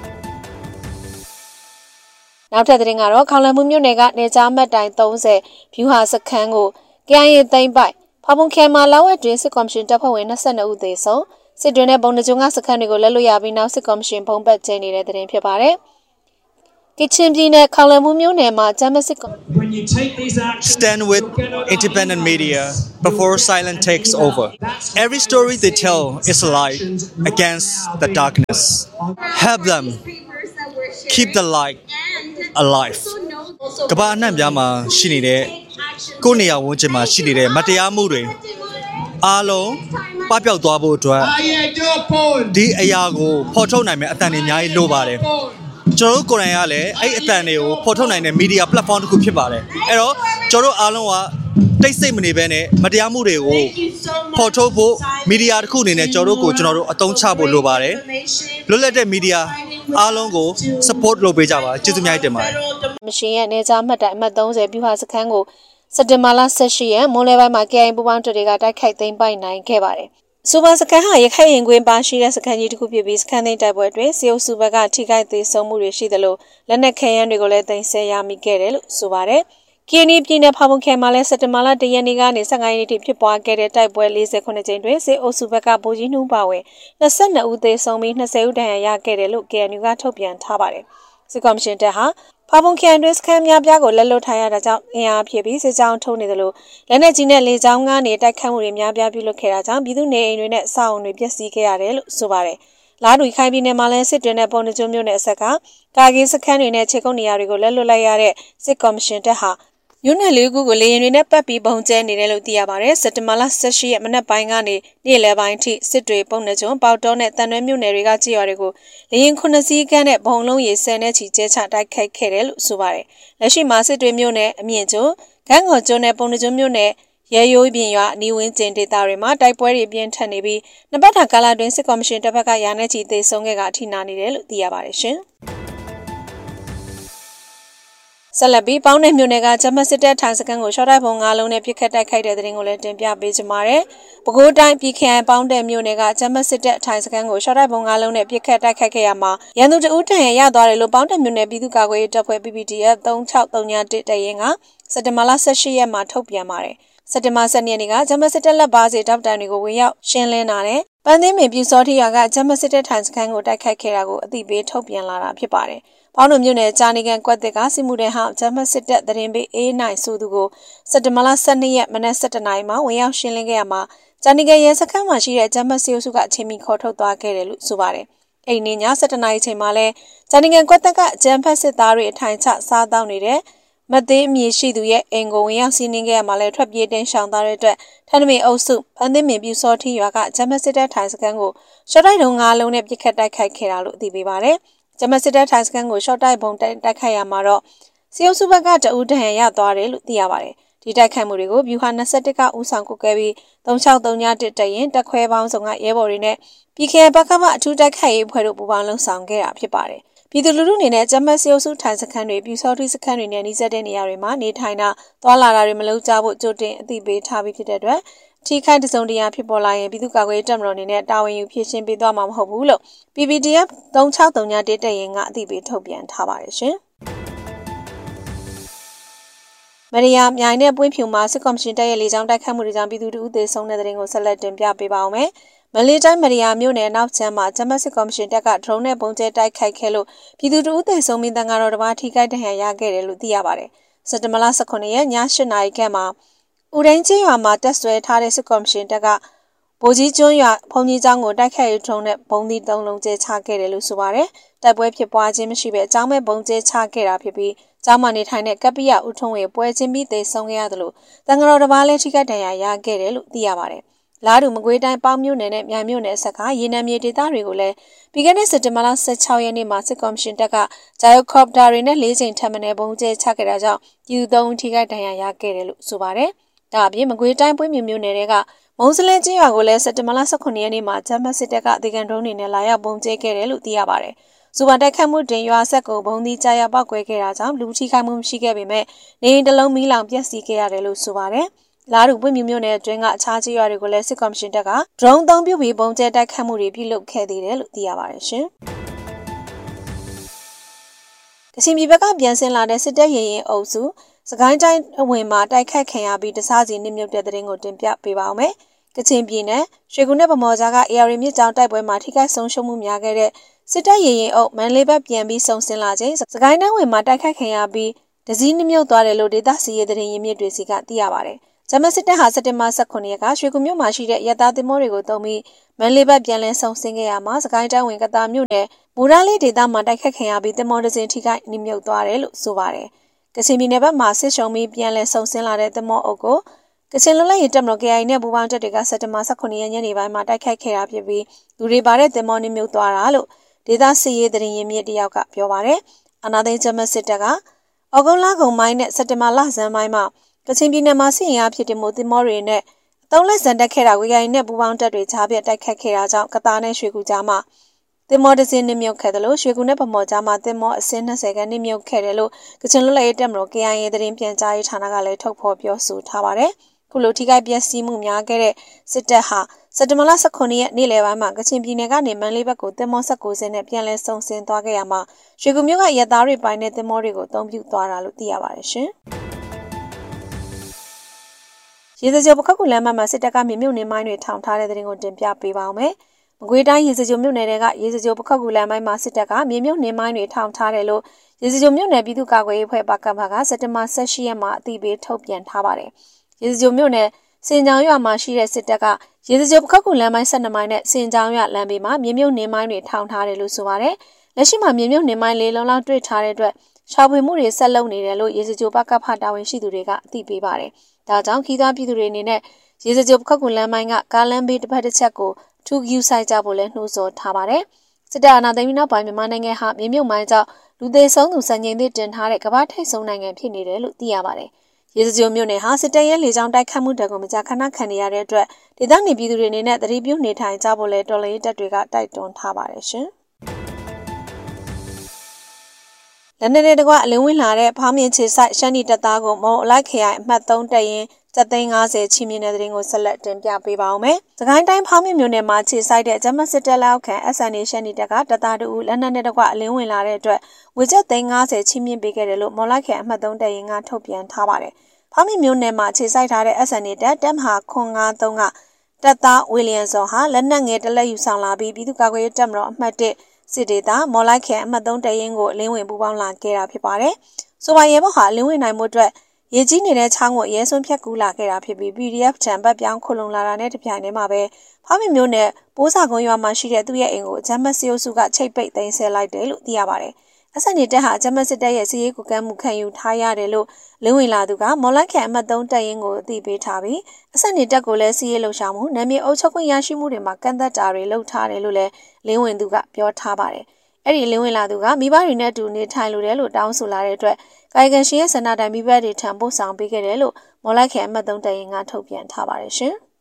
နောက်ထပ်သတင်းကတော့ခေါလံမှုမြို့နယ်ကနေကြားမှတ်တိုင်30ဗျူဟာစခန်းကို KIA သိမ်းပိုက်ဖာပုံခိုင်မှာလာဝဲတွင်စစ်ကော်မရှင်တပ်ဖွဲ့ဝင်22ဦးသေဆုံးစစ်တွင်တဲ့ပုံနှကျွန်းကစခန်းတွေကိုလက်လွတ်ရပြီးနောက်စစ်ကော်မရှင်ဘုံဘတ်ကျင်းနေတဲ့သတင်းဖြစ်ပါတယ်။ Kitchenပြည်နယ်ခေါလံမှုမြို့နယ်မှာဂျမစစ် Stand with independent media before silence takes over. Every story they tell is a lie against the darkness. Help them keep the light alive. ကမ္ဘာအနှံ့ပြားမှာရှိနေတဲ့ကိုယ့်နေရာဝန်းကျင်မှာရှိနေတဲ့မတရားမှုတွေအားလုံးပပျောက်သွားဖို့အတွက်ဒီအရာကိုဖော်ထုတ်နိုင်မယ့်အတန်တွေအများကြီးလိုပါတယ်ကျွန်တော်တို့ကိုယ်တိုင်ကလည်းအဲ့အတန်တွေကိုဖော်ထုတ်နိုင်တဲ့ media platform တစ်ခုဖြစ်ပါတယ်အဲ့တော့ကျွန်တော်တို့အားလုံးကတိတ်ဆိတ်မနေဘဲနဲ့မတရားမှုတွေကိုဖော်ထုတ်ဖို့ media တစ်ခုအနေနဲ့ကျွန်တော်တို့အသုံးချဖို့လိုပါတယ်လွတ်လပ်တဲ့ media အားလုံးကို support လုပ်ပေးကြပါကျေးဇူးများတင်ပါတယ်မရှင်ရဲ့နေကြားမှတ်တိုင်အမှတ်30ဗျူဟာစခန်းကိုစက်တင်ဘာလ18ရက်မိုးလေပိုင်းမှာ KIA ပူပေါင်းတပ်တွေကတိုက်ခိုက်သိမ်းပိုက်နိုင်ခဲ့ပါတယ်။စူပါစခန်းဟာရခိုင်ရင်ကွင်းပါရှိတဲ့စခန်းကြီးတစ်ခုဖြစ်ပြီးစခန်းသိမ်းတိုက်ပွဲအတွင်းစေအုပ်စုဘက်ကထိခိုက်သေးဆုံးမှုတွေရှိသလိုလက်နက်ခဲယမ်းတွေကိုလည်းသိမ်းဆည်းရမိခဲ့တယ်လို့ဆိုပါတယ်။ KNU ပြည်နယ်ဖားပုံခရိုင်မှာလည်းစက်တင်ဘာလ1ရက်နေ့ကနေ15ရက်နေ့ထိဖြစ်ပွားခဲ့တဲ့တိုက်ပွဲ48ကြိမ်တွင်စစ်အုပ်စုဘက်ကဗိုလ်ကြီးနှူးပါဝင်22ဦးသေဆုံးပြီး20ဦးဒဏ်ရာရခဲ့တယ်လို့ KNU ကထုတ်ပြန်ထားပါတယ်။စစ်ကော်မရှင်တပ်ဟာဖားပုံခရိုင်တွင်စခန်းများပြားကိုလက်လွတ်ထားရတာကြောင့်အင်အားဖြည့်ပြီးစစ်ကြောင်းထုတ်နေတယ်လို့လက်နက်ကြီးနဲ့လေကြောင်းကနေတိုက်ခတ်မှုတွေများပြားပြုလုပ်ခဲ့တာကြောင့်ပြည်သူနေအိမ်တွေနဲ့အဆောက်အုံတွေပျက်စီးခဲ့ရတယ်လို့ဆိုပါတယ်။လာဒူခိုင်ပြည်နယ်မှာလည်းစစ်တွေနဲ့ပုံနှကျုံမြို့နယ်အဆက်ကကာကင်းစခန်းတွေနဲ့ခြေကုပ်နေရာတွေကိုလက်လွတ်လိုက်ရတဲ့စစ်ကော်မရှင်တပ်ဟာမြို့နယ်လေးခုကိုလေရင်တွေနဲ့ပတ်ပြီးပုံကျဲနေတယ်လို့သိရပါတယ်။စက်တင်ဘာလ18ရက်မနက်ပိုင်းကနေနေ့လယ်ပိုင်းထိစစ်တွေပုံနှကျုံပေါတောနဲ့တန်ရွဲမြို့နယ်တွေကကြေးရွာတွေကိုလေရင်9စီးကန်းနဲ့ဘုံလုံးရေ10နဲ့ချီကျဲချတိုက်ခိုက်ခဲ့တယ်လို့ဆိုပါတယ်။လက်ရှိမှာစစ်တွေမြို့နယ်အမြင့်ကျွန်းဂန်းကော်ကျွန်းနဲ့ပုံနှကျုံမြို့နယ်ရဲရိုးပြင်ရွာအနီးဝန်းကျင်ဒေသတွေမှာတိုက်ပွဲတွေပြင်းထန်နေပြီးနှစ်ပတ်ထာကာလတွင်စစ်ကော်မရှင်တပ်ဘက်ကရာနဲ့ချီသေဆုံးခဲ့ကအထိနာနေတယ်လို့သိရပါတယ်ရှင်။ဆက်လက်ပြီးပေါင်းတဲ့မြို့နယ်ကဂျမတ်စစ်တပ်ထိုင်စခန်းကိုရှော့တိုက်ပုံ9လုံးနဲ့ပြစ်ခတ်တိုက်ခိုက်တဲ့တဲ့ရင်ကိုလည်းတင်ပြပေးကြပါမယ်။ပဲခူးတိုင်းပြည်ခရိုင်ပေါင်းတဲ့မြို့နယ်ကဂျမတ်စစ်တပ်ထိုင်စခန်းကိုရှော့တိုက်ပုံ9လုံးနဲ့ပြစ်ခတ်တိုက်ခိုက်ခဲ့ရမှာရန်သူတဦးတန်ရရသွားတယ်လို့ပေါင်းတဲ့မြို့နယ်ပြည်သူ့ကာကွယ်ရေးတပ်ဖွဲ့ PPDF 3631တရင်ကစက်တင်ဘာလ18ရက်မှာထုတ်ပြန်ပါတယ်။စက်တင်ဘာ10ရက်နေ့ကဂျမတ်စစ်တပ်လက်ပါစီတောက်တန်တွေကိုဝင်ရောက်ရှင်းလင်းတာနဲ့ပန်းသိမ်းပင်ပြူစောတိရွာကဂျမတ်စစ်တပ်ထိုင်စခန်းကိုတိုက်ခိုက်ခဲ့တာကိုအသိပေးထုတ်ပြန်လာတာဖြစ်ပါတယ်။ပေါင်းတို့မြို့နယ်ဂျာနီကန်ကွက်သစ်ကစစ်မှုထမ်းဟောင်းဂျမတ်စစ်တပ်တရင်ပေးအေးနိုင်ဆိုသူကိုစက်တင်ဘာလ12ရက်မနက်7:00နာရီမှာဝင်ရောက်ရှင်းလင်းခဲ့ရမှာဂျာနီကန်ရဲစခန်းမှာရှိတဲ့ဂျမတ်စီအုပ်စုကအချိန်မီခေါ်ထုတ်သွားခဲ့တယ်လို့ဆိုပါတယ်။အဲ့ဒီည7:00နာရီချိန်မှာလဲဂျာနီကန်ကွက်သစ်ကဂျမ်ဖက်စစ်သားတွေအထိုင်ချစားတောင်းနေတဲ့မသေးအမည်ရှိသူရဲ့အိမ်ကိုဝင်ရောက်စီးနင်းခဲ့ရမှာလဲထွက်ပြေးတင်းရှောင်သားတဲ့အတွက်ထန်းသမီအုပ်စုပန်းသိမ်းပင်ပြူစောထီရွာကဂျမတ်စစ်တပ်ထိုင်စခန်းကိုရှော့တိုက်တုံး9လုံးနဲ့ပြစ်ခတ်တိုက်ခိုက်ခဲ့တာလို့သိပေးပါတယ်။ဂျမတ်စစ်တပ်ထိုင်စခန်းကိုရှော့တိုက်ပုံတိုက်ခိုက်ရမှာတော့စီအုပ်စုဘက်ကတအူးတဟန်ရသွားတယ်လို့သိရပါတယ်။ဒီတိုက်ခိုက်မှုတွေကိုဗျူဟာ21ကဦးဆောင်ကုတ်ခဲ့ပြီး3631တရင်တက်ခွဲပေါင်းစုံကရဲဘော်တွေနဲ့ပြည်ခရိုင်ဘက်ကမှအထူးတိုက်ခိုက်ရေးအဖွဲ့တို့ပူးပေါင်းလှုပ်ဆောင်ခဲ့တာဖြစ်ပါတယ်။ပြည်သူလူထုအနေနဲ့ဂျမတ်စီအုပ်စုထိုင်စခန်းတွေပြူစောတိစခန်းတွေနဲ့နှိစက်တဲ့နေရာတွေမှာနေထိုင်တာသွာလာတာတွေမလုပ်ကြဖို့ကြိုတင်အသိပေးထားပြီးဖြစ်တဲ့အတွက်ထိခိုက်တစုံတရာဖြစ်ပေါ်လာရင်ပြည်သူ့ကာကွယ်ရေးတပ်မတော်အနေနဲ့တာဝန်ယူဖြည့်ရှင်းပေးသွားမှာမဟုတ်ဘူးလို့ PPDF 3631တရင်ကအသိပေးထုတ်ပြန်ထားပါတယ်ရှင်။မရီယာမြိုင်နဲ့ပွင့်ဖြူမှာစစ်ကော်မရှင်တပ်ရဲ့လေကြောင်းတိုက်ခိုက်မှုတွေကြောင့်ပြည်သူတို့သေဆုံးတဲ့တဲ့ရင်ကိုဆက်လက်တင်ပြပေးပါအောင်မယ်။မလေးတိုင်းမရီယာမြို့နယ်နောက်ချမ်းမှာဂျမတ်စစ်ကော်မရှင်တပ်ကဒရုန်းနဲ့ပုံကျဲတိုက်ခိုက်ခဲ့လို့ပြည်သူတို့သေဆုံးပြီးတန်ဃာတော်တစ်ပါးထိခိုက်ဒဏ်ရာရခဲ့တယ်လို့သိရပါတယ်။စက်တင်ဘာလ18ရက်ည8:00နာရီခန့်မှာဦးရင်းချင်းရွာမှာတက်ဆွဲထားတဲ့စစ်ကော်မရှင်တပ်ကဗိုလ်ကြီးကျွန်းရွာဘုံကြီးကျောင်းကိုတိုက်ခိုက်ရေးဒရုန်းနဲ့ဘုံသီး3လုံးကျဲချခဲ့တယ်လို့ဆိုပါတယ်။တိုက်ပွဲဖြစ်ပွားခြင်းမရှိဘဲအကြောင်းမဲ့ဘုံကျဲချခဲ့တာဖြစ်ပြီးကျောင်းမှာနေထိုင်တဲ့ကပ္ပိယဦးထွန်းဝေပွဲချင်းပြီးသေဆုံးခဲ့ရတယ်လို့တန်ဃာတော်တစ်ပါးလည်းထိခိုက်ဒဏ်ရာရခဲ့တယ်လို့သိရပါတယ်။လာဒူမကွေးတိုင်းပေါင်းမြို့နယ်နဲ့မြိုင်မြို့နယ်အဆက်ကရေနံမြေဒေသတွေကိုလည်းပြီးခဲ့တဲ့စက်တင်ဘာလ16ရက်နေ့မှာစစ်ကော်မရှင်တပ်ကဂျာယိုကော်ပတာတွေနဲ့4ချိန်ထပ်မံဘုံကျဲချခဲ့တာကြောင့်ပြည်သူ3ဦးထိခိုက်ဒဏ်ရာရခဲ့တယ်လို့ဆိုပါတယ်။ဒါအပြင်မကွေးတိုင်းပွင့်မြို့နယ်တွေကမုံစလဲချင်းရွာကိုလည်းစက်တင်ဘာလ18ရက်နေ့မှာဂျမတ်စစ်တပ်ကဒေကန်ဒရုန်းတွေနဲ့လာရောက်ဘုံကျဲခဲ့တယ်လို့သိရပါတယ်။စူပါတိုက်ခတ်မှုတင်ရွာဆက်ကိုဘုံသီးကြားရောက်ပောက်ကွဲခဲ့တာကြောင့်လူထိခိုက်မှုမရှိခဲ့ပေမဲ့နေအိမ်တစ်လုံးမီးလောင်ပျက်စီးခဲ့ရတယ်လို့ဆိုပါတယ်။လာဒူပွင့်မြို့နယ်အတွင်းကအခြားကြေးရွာတွေကိုလည်းစစ်ကော်မရှင်တပ်ကဒရုန်းသုံးပြုပြီးဘုံကျဲတိုက်ခတ်မှုတွေပြုလုပ်ခဲ့သေးတယ်လို့သိရပါတယ်ရှင်။ကချင်ပြည်ဘက်ကပြန်ဆင်းလာတဲ့စစ်တပ်ရင်ရင်အုပ်စုစကိုင်းတိုင်းအဝင်မှာတိုက်ခတ်ခံရပြီးတစားစီနစ်မြုပ်တဲ့တဲ့ရင်ကိုတင်ပြပေးပါအောင်မယ်။ကချင်ပြည်နယ်ရွှေကူနဲ့ဗမော်ကြားက AR မြစ်ကြောင်းတိုက်ပွဲမှာထိခိုက်ဆုံးရှုံးမှုများခဲ့တဲ့စစ်တပ်ရင်ရင်အုပ်မန်လေးဘက်ပြန်ပြီးဆုံဆင်းလာခြင်းစကိုင်းတိုင်းဝင်မှာတိုက်ခတ်ခံရပြီးတစည်းနစ်မြုပ်သွားတယ်လို့ဒေသစီရေးတဲ့ရင်မြစ်တွေစီကသိရပါတယ်။ဂျမတ်စစ်တပ်ဟာစက်တင်ဘာ18ရက်ကရွှေကူမြို့မှာရှိတဲ့ရဲသားသင်္ဘောတွေကိုတုံးပြီးမန်လေးဘက်ပြန်လည်ဆုံဆင်းခဲ့ရမှာစကိုင်းတိုင်းဝင်ကတာမြို့နယ်မူရာလေးဒေသမှာတိုက်ခတ်ခံရပြီးသင်္ဘောတစ်စင်းထိခိုက်နစ်မြုပ်သွားတယ်လို့ဆိုပါတယ်။ကချင်ပြည်နယ်ဘက်မှာစစ်ရှုံပြီးပြန်လည်ဆုံဆင်းလာတဲ့သင်္ဘောအုပ်ကိုကချင်လွတ်လပ်ရေးတပ်မတော် KIA နဲ့ပူးပေါင်းတပ်တွေကစက်တင်ဘာ18ရက်ညနေပိုင်းမှာတိုက်ခိုက်ခဲ့တာဖြစ်ပြီးလူတွေပါတဲ့သင်္ဘောနစ်မြုပ်သွားတာလို့ဒေသစစ်ရေးသတင်းရင်းမြစ်တယောက်ကပြောပါတယ်။အာနာသိန်းဂျမတ်စစ်တပ်ကဩဂုတ်လကုန်ပိုင်းနဲ့စက်တင်ဘာလဆန်းပိုင်းမှာကချင်ပြည်နယ်မှာစစ်ရင်အားဖြစ်တဲ့မိုးသင်္ဘောတွေနဲ့အသုံးလက်စံတက်ခဲ့တာ KIA နဲ့ပူးပေါင်းတပ်တွေကြားပြတ်တိုက်ခတ်ခဲ့တာကြောင့်ကတားနဲ့ရွှေကူကြားမှာသင်္ဘောတစ်စင်းနစ်မြုပ်ခဲ့တယ်လို့ရွှေကူနဲ့ဗမော်ကြားမှာသင်္ဘောအစင်း20ခန်းနစ်မြုပ်ခဲ့တယ်လို့ကချင်လွတ်လပ်ရေးတပ်မတော် KIA သတင်းပြန်ကြားရေးဌာနကလည်းထုတ်ဖော်ပြောဆိုထားပါတယ်။ခုလိုထိခိုက်ပျက်စီးမှုများခဲ့တဲ့စစ်တပ်ဟာစက်တင်ဘာလ18ရက်နေ့လယ်ပိုင်းမှာကချင်ပြည်နယ်ကနေမန်လေးဘက်ကိုသင်္ဘော19စင်းနဲ့ပြန်လည်ဆုံဆင်းသွားခဲ့ရမှာရွှေကူမြို့ကရဲသားတွေပိုင်းတဲ့သင်္ဘောတွေကိုအသုံးပြုသွားတာလို့သိရပါတယ်ရှင်။ရေစကြိုပခတ်ကူလမ်းမှာစစ်တပ်ကမြေမြုပ်နေမိုင်းတွေထောင်ထားတဲ့တဲ့ရင်ကိုတင်ပြပေးပါအောင်မယ်။မကွေးတိုင်းရေစကြိုမြို့နယ်ကရေစကြိုပခတ်ကူလမ်းပိုင်းမှာစစ်တပ်ကမြေမြုပ်နေမိုင်းတွေထောင်ထားတယ်လို့ရေစကြိုမြို့နယ်ပြည်သူ့ကာကွယ်ရေးအဖွဲ့ပကဖကစက်တင်ဘာ18ရက်မှာအသိပေးထုတ်ပြန်ထားပါတယ်။ရေစကြိုမြို့နယ်စင်ကြောင်ရွာမှာရှိတဲ့စစ်တပ်ကရေစကြိုပခတ်ကူလမ်းပိုင်း12မိုင်နဲ့စင်ကြောင်ရွာလမ်းဘေးမှာမြေမြုပ်နေမိုင်းတွေထောင်ထားတယ်လို့ဆိုပါတယ်။လက်ရှိမှာမြေမြုပ်နေမိုင်းလေးလုံးလောက်တွေ့ထားတဲ့အတွက်ရှာဖွေမှုတွေဆက်လုပ်နေတယ်လို့ရေစကြိုပကဖတာဝန်ရှိသူတွေကအသိပေးပါတယ်။ဒါကြောင့်ခီးသွွားပြည်သူတွေအနေနဲ့ရေစကြိုပခတ်ကူလမ်းပိုင်းကကားလမ်းဘေးတစ်ဖက်တစ်ချက်ကိုထူးယူဆိုင်ကြဖို့လည်းနှိုးဆော်ထားပါတယ်။စစ်တပ်အာဏာသိမ်းပြီးနောက်ပိုင်းမြန်မာနိုင်ငံဟာမြေမြုပ်မိုင်းကြောင့်လူသေဆုံးသူစံချိန်သစ်တင်ထားတဲ့ကမ္ဘာထိပ်ဆုံးနိုင်ငံဖြစ်နေတယ်လို့သိရပါတယ်။ရေစကြိုမြို့နယ်ဟာစစ်တပ်ရဲ့လေကြောင်းတိုက်ခတ်မှုတံကိုမကြာခဏခံနေရတဲ့အတွက်ဒေသနေပြည်သူတွေအနေနဲ့သတိပြုနေထိုင်ကြဖို့လည်းတော်လှန်ရေးတပ်တွေကတိုက်တွန်းထားပါတယ်ရှင်။လက်နက်တွေတကွအလင်းဝင်လာတဲ့ဖောင်းမြင့်ချေဆိုင်ရှမ်းနီတပ်သားကိုမုံအလိုက်ခရိုင်အမှတ်3တပ်ရင်း750ချီမြင့်တဲ့တဲ့ရင်ကိုဆက်လက်တင်ပြပေးပါအောင်မယ်။စကိုင်းတိုင်းဖောင်းမြင့်မြို့နယ်မှာခြေဆိုင်တဲ့ဂျမတ်စစ်တပ်လက်အောက်ခံ SNA ရှမ်းနီတပ်ကတပ်သားတို့လက်နက်နဲ့တကွအလင်းဝင်လာတဲ့အတွက်ငွေကျပ်350ချီမြင့်ပေးခဲ့တယ်လို့မော်လိုက်ခရိုင်အမှတ်3တပ်ရင်းကထုတ်ပြန်ထားပါတယ်။ဖောင်းမြင့်မြို့နယ်မှာခြေဆိုင်ထားတဲ့ SNA တပ်မဟာ953ကတပ်သားဝီလီယံစောဟာလက်နက်ငယ်တစ်လက်ယူဆောင်လာပြီးပြည်သူ့ကာကွယ်ရေးတပ်မတော်အမှတ်1စစ်ဒေသမော်လိုက်ခရိုင်အမှတ်3တပ်ရင်းကိုအလင်းဝင်ပူးပေါင်းလာခဲ့တာဖြစ်ပါတယ်။ဆိုပါရဲဘော်ဟာအလင်းဝင်နိုင်မှုအတွက်ရေကြီးနေတဲ့ချောင်းကိုရဲစွန်းဖြတ်ကူးလာခဲ့တာဖြစ်ပြီး PDF ထံပတ်ပြောင်းခုလုံလာတာနဲ့တပြိုင်တည်းမှာပဲဖောင်းမြမျိုးနဲ့ပိုးစာကုန်းရွာမှာရှိတဲ့သူ့ရဲ့အိမ်ကိုဂျမတ်စီယိုစုကချိတ်ပိတ်သိမ်းဆည်းလိုက်တယ်လို့သိရပါတယ်။အဆက်နေတက်ဟာဂျမတ်စစ်တပ်ရဲ့စီရေးကူကမ်းမှုခံယူထားရတယ်လို့လင်းဝင်လာသူကမော်လိုက်ခရိုင်အမှတ်3တပ်ရင်းကိုအသိပေးထားပြီးအဆက်နေတက်ကိုလည်းစီရေးလှုပ်ရှားမှုနာမည်အုပ်ချုပ်ခွင့်ရရှိမှုတွေမှာကန့်သက်တာတွေလုပ်ထားတယ်လို့လည်းလင်းဝင်သူကပြောထားပါတယ်။အဲ့ဒီလင်းဝင်လာသူကမိဘတွေနဲ့အတူနေထိုင်လိုတယ်လို့တောင်းဆိုလာတဲ့အတွက်ကာယကံရှင်ရဲ့ဆန္ဒတိုင်းမိဘတွေထံပို့ဆောင်ပေးခဲ့တယ်လို့မော်လိုက်ခရိုင်အမှတ်3တပ်ရင်းကထုတ်ပြန်ထားပါတယ်ရှင်။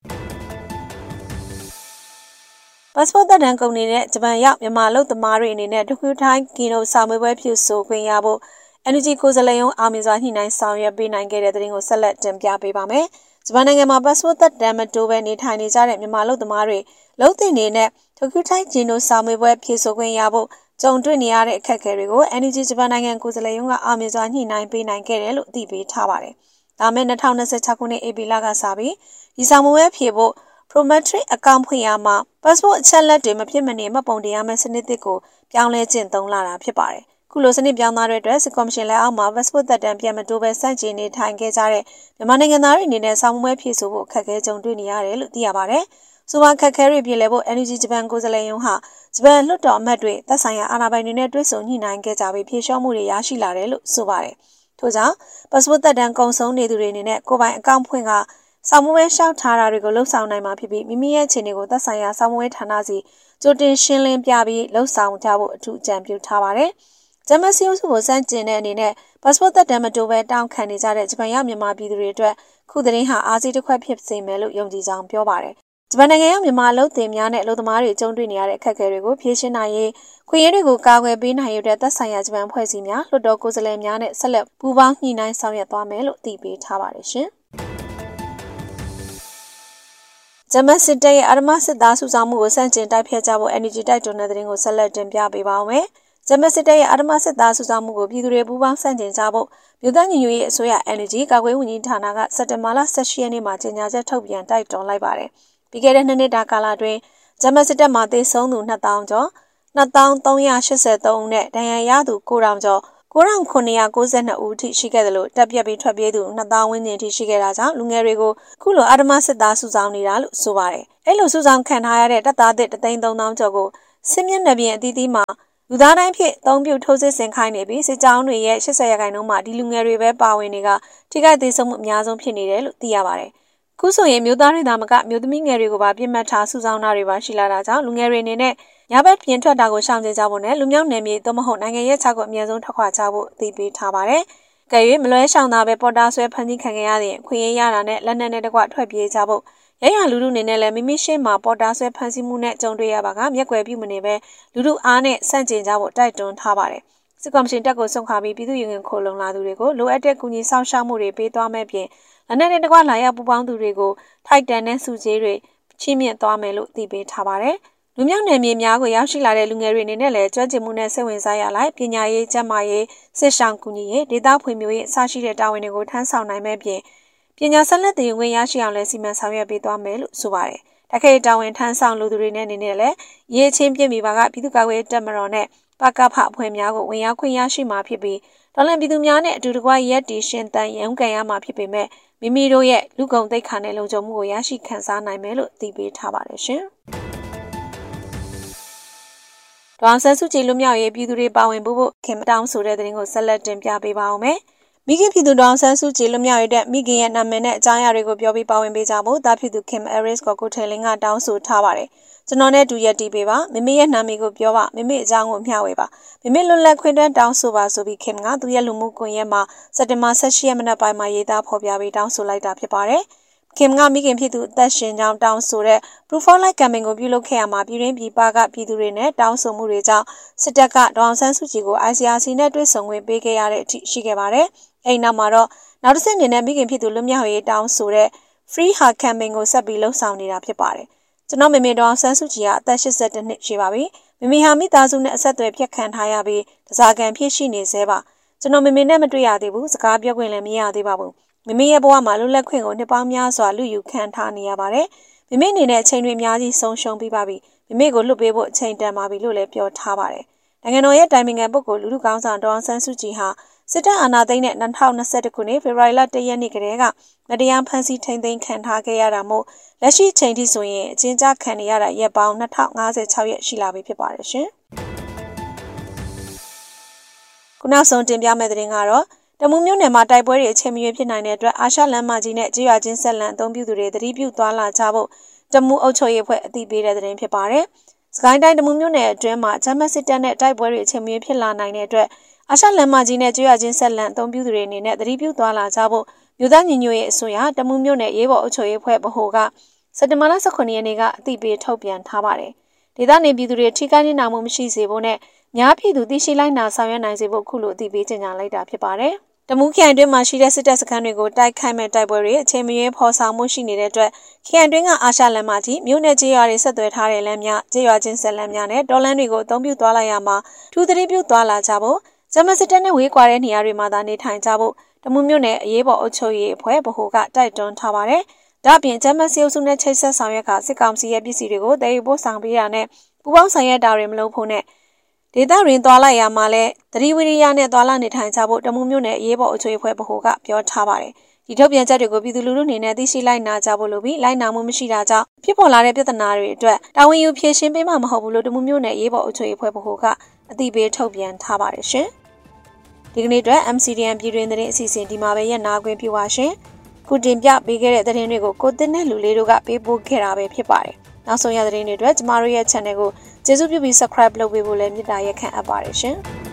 ပတ်စပို့သက်တမ်းကုန်နေတဲ့ဂျပန်ရောက်မြန်မာလူသမားတွေအနေနဲ့တခုထိုင်းကီနိုစာမေးပွဲပြုဆိုခွင့်ရဖို့ Energy ကိုယ်စားလှယ်ရုံးအောင်မြင်စွာညှိနှိုင်းဆောင်ရွက်ပေးနိုင်ခဲ့တဲ့တဲ့ရင်ကိုဆက်လက်တင်ပြပေးပါမယ်။ဂျပန်နိုင်ငံမှာပတ်စပို့သက်တမ်းမတိုးဘဲနေထိုင်နေကြတဲ့မြန်မာလူသမားတွေလုံသင်နေတဲ့တခုထိုင်းကီနိုစာမေးပွဲပြုဆိုခွင့်ရဖို့ကြုံတွေ့နေရတဲ့အခက်အခဲတွေကို Energy ဂျပန်နိုင်ငံကိုယ်စားလှယ်ရုံးကအောင်မြင်စွာညှိနှိုင်းပေးနိုင်ခဲ့တယ်လို့အသိပေးထားပါတယ်။ဒါမဲ့2026ခုနှစ်ဧပြီလကစပြီးဒီစာမေးပွဲဖြေဖို့ Prometric အကောင့်ဖွင့်ရမှာ passport အချက်လက်တွေမဖြစ်မနေမှတ်ပုံတင်ရမယ့်စနစ်သစ်ကိုပြောင်းလဲကျင့်သုံးလာတာဖြစ်ပါတယ်။ခုလိုစနစ်ပြောင်းသွားတဲ့အတွက်စစ်ကော်မရှင်လက်အောက်မှာ passport သက်တမ်းပြန်မတိုးပဲစန့်ကျင်နေထိုင်ခဲ့ကြတဲ့မြန်မာနိုင်ငံသားတွေအနေနဲ့စာမေးပွဲဖြေဆိုဖို့အခက်အခဲကြုံတွေ့နေရတယ်လို့သိရပါတယ်။ဆိုပါခက်ခဲတွေပြည်လဲဖို့ Energy ဂျပန်ကိုယ်စားလှယ်ရုံးဟာဂျပန်လွှတ်တော်အမတ်တွေသက်ဆိုင်ရာအာဏာပိုင်တွေနဲ့တွေ့ဆုံညှိနှိုင်းခဲ့ကြပြီးဖြေလျှော့မှုတွေရရှိလာတယ်လို့ဆိုပါတယ်။ထို့ကြောင့် passport သက်တမ်းကုန်ဆုံးနေသူတွေအနေနဲ့ကိုယ်ပိုင်အကောင့်ဖွင့်ကစာမေးပွဲရှောက်ထားတာတွေကိုလှုပ်ဆောင်နိုင်မှာဖြစ်ပြီးမိမိရဲ့အခြေအနေကိုသက်ဆိုင်ရာစာမေးပွဲဌာနစီကြိုတင်ရှင်းလင်းပြပြီးလှုပ်ဆောင်ကြဖို့အထူးအကြံပြုထားပါတယ်။ဂျမတ်စီယိုစုကိုစန့်ကျင်တဲ့အနေနဲ့ passport သက်တမ်းမတိုးဘဲတောင်းခံနေကြတဲ့ဂျပန်ရောက်မြန်မာပြည်သူတွေအတွက်ခုသတင်းဟာအားစီးတစ်ခွက်ဖြစ်စေမယ်လို့ယုံကြည်ကြောင်းပြောပါတယ်။ဂျပန်နိုင်ငံရောက်မြန်မာအလုပ်သင်များနဲ့အလုပ်သမားတွေကြုံတွေ့နေရတဲ့အခက်အခဲတွေကိုဖြေရှင်းနိုင်ရေးခွင့်ရတွေကိုကာကွယ်ပေးနိုင်ရေးအတွက်သက်ဆိုင်ရာဂျပန်ဖွဲ့စည်းများလွှတ်တော်ကိုယ်စားလှယ်များနဲ့ဆက်လက်ပူးပေါင်းညှိနှိုင်းဆောင်ရွက်သွားမယ်လို့အသိပေးထားပါတယ်ရှင်။ဂျမတ်စစ်တပ်ရဲ့အာရမစစ်သားစုဆောင်မှုကိုစန့်ကျင်တိုက်ဖျက်ကြဖို့ Energy တိုက်တွန်းတဲ့သတင်းကိုဆက်လက်တင်ပြပေးပါောင်းမယ်။ဂျမတ်စစ်တပ်ရဲ့အာရမစစ်သားစုဆောင်မှုကိုပြည်သူတွေပူးပေါင်းစန့်ကျင်ကြဖို့မြို့သားညီညွတ်ရေးအစိုးရ Energy ကာကွယ်ဝန်ကြီးဌာနကစက်တင်ဘာလ18ရက်နေ့မှာကြေညာချက်ထုတ်ပြန်တိုက်တွန်းလိုက်ပါတယ်။ပြီးခဲ့တဲ့2နှစ်တာကာလအတွင်းဂျမတ်စစ်တပ်မှာသေဆုံးသူ2000ကျော်2383ဦးနဲ့ဒဏ်ရာရသူ9000ကျော်9992ဦးထိရှိခဲ့တယ်လို့တပ်ပြတ်ပြီးထွက်ပြေးသူ2000ဝန်းကျင်ထိရှိခဲ့တာကြောင့်လူငယ်တွေကိုခုလိုအာရမစစ်သားစုဆောင်နေတာလို့ဆိုပါတယ်။အဲ့လိုစုဆောင်ခံထားရတဲ့တပ်သားသစ်33000ကျော်ကိုစစ်မျက်နှာပြင်အသီးသီးမှာလူသားတိုင်းဖြစ်အသုံးပြုထိုးစစ်ဆင်ခိုင်းနေပြီးစစ်ကြောင်းတွေရဲ့80%မှာဒီလူငယ်တွေပဲပါဝင်နေကထိခိုက်သေးဆုံးမှုအများဆုံးဖြစ်နေတယ်လို့သိရပါတယ်။ခုဆိုရင်မျိုးသားတွေသာမကမျိုးသမီးငယ်တွေကိုပါပြစ်မှတ်ထားစုဆောင်တာတွေပါရှိလာတာကြောင့်လူငယ်တွေအနေနဲ့ညဘက်ပြင်ထွက်တာကိုရှောင်ကျဉ်ကြဖို့နဲ့လူမျိုးနယ်မြေသို့မဟုတ်နိုင်ငံရဲ့ခြောက်ကိုအမြဲဆုံးထွက်ခွာကြဖို့အသိပေးထားပါတယ်။ကဲ၍မလွဲရှောင်တာပဲပေါ်တာဆွဲဖန်တီးခံရတဲ့ခွင့်ရရတာနဲ့လက်နက်နဲ့တကွထွက်ပြေးကြဖို့ရရလူလူအနေနဲ့လည်းမိမိရှေ့မှာပေါ်တာဆွဲဖန်ဆီးမှုနဲ့ကြုံတွေ့ရပါကမျက်ကွယ်ပြုမနေပဲလူလူအားနဲ့ဆန့်ကျင်ကြဖို့တိုက်တွန်းထားပါတယ်။စစ်ကော်မရှင်တပ်ကိုဆုံးခါပြီးပြည်သူ့ရင်ဝင်ခိုလုံလာသူတွေကိုလိုအပ်တဲ့ကူညီဆောင်ရှောက်မှုတွေပေးသွားမဲ့ပြင်လက်နက်နဲ့တကွလာရောက်ပူပေါင်းသူတွေကိုထိုက်တန်တဲ့စုစည်းတွေချီးမြှင့်သွားမယ်လို့သိပေးထားပါတယ်။လူမျိုးနယ်မြေများကိုရောက်ရှိလာတဲ့လူငယ်တွေအနေနဲ့လည်းကျွမ်းကျင်မှုနဲ့စိတ်ဝင်စားရလိုက်ပညာရေးကျန်းမာရေးစစ်ဆောင်ကူညီရေးဒေသဖွံ့ဖြိုးရေးအစရှိတဲ့တာဝန်တွေကိုထမ်းဆောင်နိုင်မဲ့ပြင်ပညာဆက်လက်တည်ဝင်ရရှိအောင်လဲစီမံဆောင်ရွက်ပေးသွားမယ်လို့ဆိုပါတယ်။တခိုင်တာဝန်ထမ်းဆောင်လူသူတွေနဲ့အနေနဲ့လည်းရေးချင်းပြည့်မိပါကပြည်သူ့ကာကွယ်တပ်မတော်နဲ့ပကဖအဖွဲ့များကိုဝင်ရောက်ခွင့်ရရှိမှာဖြစ်ပြီးတော်လှန်ပြည်သူများနဲ့အတူတကွရက်တီရှင်တန်ရုံးကန်ရမှာဖြစ်ပေမဲ့မိမိတို့ရဲ့လူကုန်သိက္ခာနဲ့လုံခြုံမှုကိုရရှိခံစားနိုင်မယ်လို့သိပေးထားပါတယ်ရှင်။ဒေါအောင်ဆန်းစုကြည်လူမျိုးရေးပြည်သူတွေပါဝင်ဖို့ခင်မတောင်းဆိုတဲ့တဲ့ရင်ကိုဆက်လက်တင်ပြပေးပါအောင်မယ်။မိခင်ပြည်သူဒေါအောင်ဆန်းစုကြည်လူမျိုးရေးတဲ့မိခင်ရဲ့နာမည်နဲ့အကြောင်းအရာတွေကိုပြောပြီးပါဝင်ပေးကြဖို့တာဖြစ်သူခင်အဲရစ်ကိုထယ်လင်းကတောင်းဆိုထားပါတယ်။ကျွန်တော်နဲ့တူရက်တီပေးပါမိမိရဲ့နာမည်ကိုပြောပါမိမိအကြောင်းကိုမျှဝေပါမိမိလွတ်လပ်ခွင့်တောင်းဆိုပါဆိုပြီးခင်ကသူရဲ့လူမှုကွန်ရက်မှာစက်တင်ဘာ18ရက်မနက်ပိုင်းမှာရေးသားဖော်ပြပြီးတောင်းဆိုလိုက်တာဖြစ်ပါတယ်။ခင်ကမိခင်ဖြစ်သူအသက်ရှင်ကြောင်းတောင်းဆိုတဲ့ Proof of Life campaign ကိုပြုလုပ်ခဲ့ရမှာပြည်တွင်းပြည်ပကပြည်သူတွေနဲ့တောင်းဆိုမှုတွေကြောင့်စစ်တပ်ကဒေါအောင်ဆန်းစုကြည်ကို ICRC နဲ့တွေ့ဆုံခွင့်ပေးခဲ့ရတဲ့အထိရှိခဲ့ပါတယ်။အဲဒီနောက်မှာတော့နောက်တစ်ဆင့်အနေနဲ့မိခင်ဖြစ်သူလွတ်မြောက်ရေးတောင်းဆိုတဲ့ Free Her campaign ကိုဆက်ပြီးလှုပ်ဆောင်နေတာဖြစ်ပါတယ်။ကျွန်တော်မေဒေါအောင်ဆန်းစုကြည်ကအသက်82နှစ်ရှိပါပြီ။မိဟာမိသားစုနဲ့အဆက်အသွယ်ဖြတ်ခံထားရပြီးတစားကံဖြစ်ရှိနေသေးပါ။ကျွန်တော်မေနဲ့မတွေ့ရသေးဘူးစကားပြောခွင့်လည်းမရသေးပါဘူး။မိရဲ့ဘဝမှာလွတ်လပ်ခွင့်ကိုနှစ်ပေါင်းများစွာလူယူခံထားနေရပါတယ်။မိအနေနဲ့အချိန်တွေအများကြီးဆုံးရှုံးပြီးပါပြီ။မိကိုလွတ်ပေးဖို့အချိန်တန်ပါပြီလို့လည်းပြောထားပါတယ်။နိုင်ငံတော်ရဲ့တိုင်ပင်ခံပုဂ္ဂိုလ်လူထုကောင်းဆောင်ဒေါအောင်ဆန်းစုကြည်ဟာစစ်တပ်အာဏာသိမ်းတဲ့2021ခုနှစ်ဖေဖော်ဝါရီလ1ရက်နေ့ကတည်းကမတရားဖမ်းဆီးထိန်းသိမ်းခံထားခဲ့ရတာမို့လက်ရှိချိန်ထိဆိုရင်အကျဉ်းချခံနေရတာရက်ပေါင်း2056ရက်ရှိလာပြီဖြစ်ပါတယ်ရှင်။ခုနောက်ဆုံးတင်ပြမယ့်သတင်းကတော့တမူးမြို့နယ်မှာတိုက်ပွဲတွေအချိန်မရွေးဖြစ်နိုင်တဲ့အတွက်အာရှလမ်းမကြီးနဲ့ကြေးရွာချင်းဆက်လန်အသုံးပြုသူတွေသတိပြုသွားလာကြဖို့တမူးအုပ်ချုပ်ရေးအဖွဲ့အသိပေးတဲ့သတင်းဖြစ်ပါတယ်။စကိုင်းတိုင်းတမူးမြို့နယ်အတွင်းမှာဂျမတ်စစ်တပ်နဲ့တိုက်ပွဲတွေအချိန်မရွေးဖြစ်လာနိုင်တဲ့အတွက်အာရှလမ်းမကြီးနဲ့ကြေးရွာချင်းဆက်လန်အသုံးပြုသူတွေအနေနဲ့သတိပြုသွားလာကြဖို့မြို့သားညီညွတ်ရေးအစိုးရတမူးမြို့နယ်ရေးပေါ်အုပ်ချုပ်ရေးအဖွဲ့ဗဟိုကစက်တင်ဘာလ18ရက်နေ့ကအသိပေးထုတ်ပြန်ထားပါတယ်။ဒေသနေပြည်သူတွေထိခိုက်နေတာမရှိစေဖို့နဲ့များပြည်သူသိရှိလိုက်နာဆောင်ရွက်နိုင်စေဖို့ခုလိုအသိပေးကြေညာလိုက်တာဖြစ်ပါတယ်။တမူးခရိုင်တွင်းမှာရှိတဲ့စစ်တပ်စခန်းတွေကိုတိုက်ခိုက်မဲ့တိုက်ပွဲတွေအချိန်မရွေးဖော်ဆောင်မှုရှိနေတဲ့အတွက်ခရိုင်တွင်းကအာရှလမ်းမကြီးမြို့နယ်ကြေးရွာတွေဆက်သွယ်ထားတဲ့လမ်းများကြေးရွာချင်းဆက်လမ်းများနဲ့တော်လမ်းတွေကိုအသုံးပြုသွားလိုက်ရမှာထူးသတိပြုသွားလာကြဖို့ဂျမစစ်တပ်နဲ့ဝေးကွာတဲ့နေရာတွေမှာသာနေထိုင်ကြဖို့တမူးမြို့နယ်အရေးပေါ်အုပ်ချုပ်ရေးအဖွဲ့ဗဟိုကတိုက်တွန်းထားပါတယ်။ဒါ့အပြင်ဂျမစီအုပ်စုနဲ့ချိတ်ဆက်ဆောင်ရွက်ကစစ်ကောင်စီရဲ့ပစ္စည်းတွေကိုတည်ယူပို့ဆောင်ပေးတာနဲ့ပူးပေါင်းဆောင်ရွက်တာတွေမလုပ်ဖို့နဲ့ဒေသတွင်သွားလိုက်ရမှာလဲသတိဝိရိယနဲ့သွားလာနေထိုင်ကြဖို့တမူးမြို့နယ်အရေးပေါ်အုပ်ချုပ်ရေးအဖွဲ့ဗဟိုကပြောထားပါတယ်။ဒီထုတ်ပြန်ချက်တွေကိုပြည်သူလူထုအနေနဲ့သိရှိလိုက်နာကြဖို့လိုပြီးလိုက်နာမှုမရှိတာကြောင့်ဖြစ်ပေါ်လာတဲ့ပြဿနာတွေအတွက်တာဝန်ယူဖြေရှင်းပေးမှာမဟုတ်ဘူးလို့တမူးမြို့နယ်အရေးပေါ်အုပ်ချုပ်ရေးအဖွဲ့ဗဟိုကအသိပေးထုတ်ပြန်ထားပါတယ်ရှင်။ဒီကနေ့အတွက် MCDN ပြည်တွင်သတင်းအစီအစဉ်ဒီမှာပဲရပ်နာခွင့်ပြုပါရှင်။ခုတင်ပြပေးခဲ့တဲ့သတင်းတွေကိုကိုတင်နဲ့လူလေးတို့ကပေးပို့ခဲ့တာပဲဖြစ်ပါတယ်။နောက်ဆုံးရသတင်းတွေအတွက်ကျမတို့ရဲ့ channel ကိုကျေးဇူးပြုပြီး subscribe လုပ်ပေးဖို့လည်းမေတ္တာရက်ခံအပ်ပါတယ်ရှင်။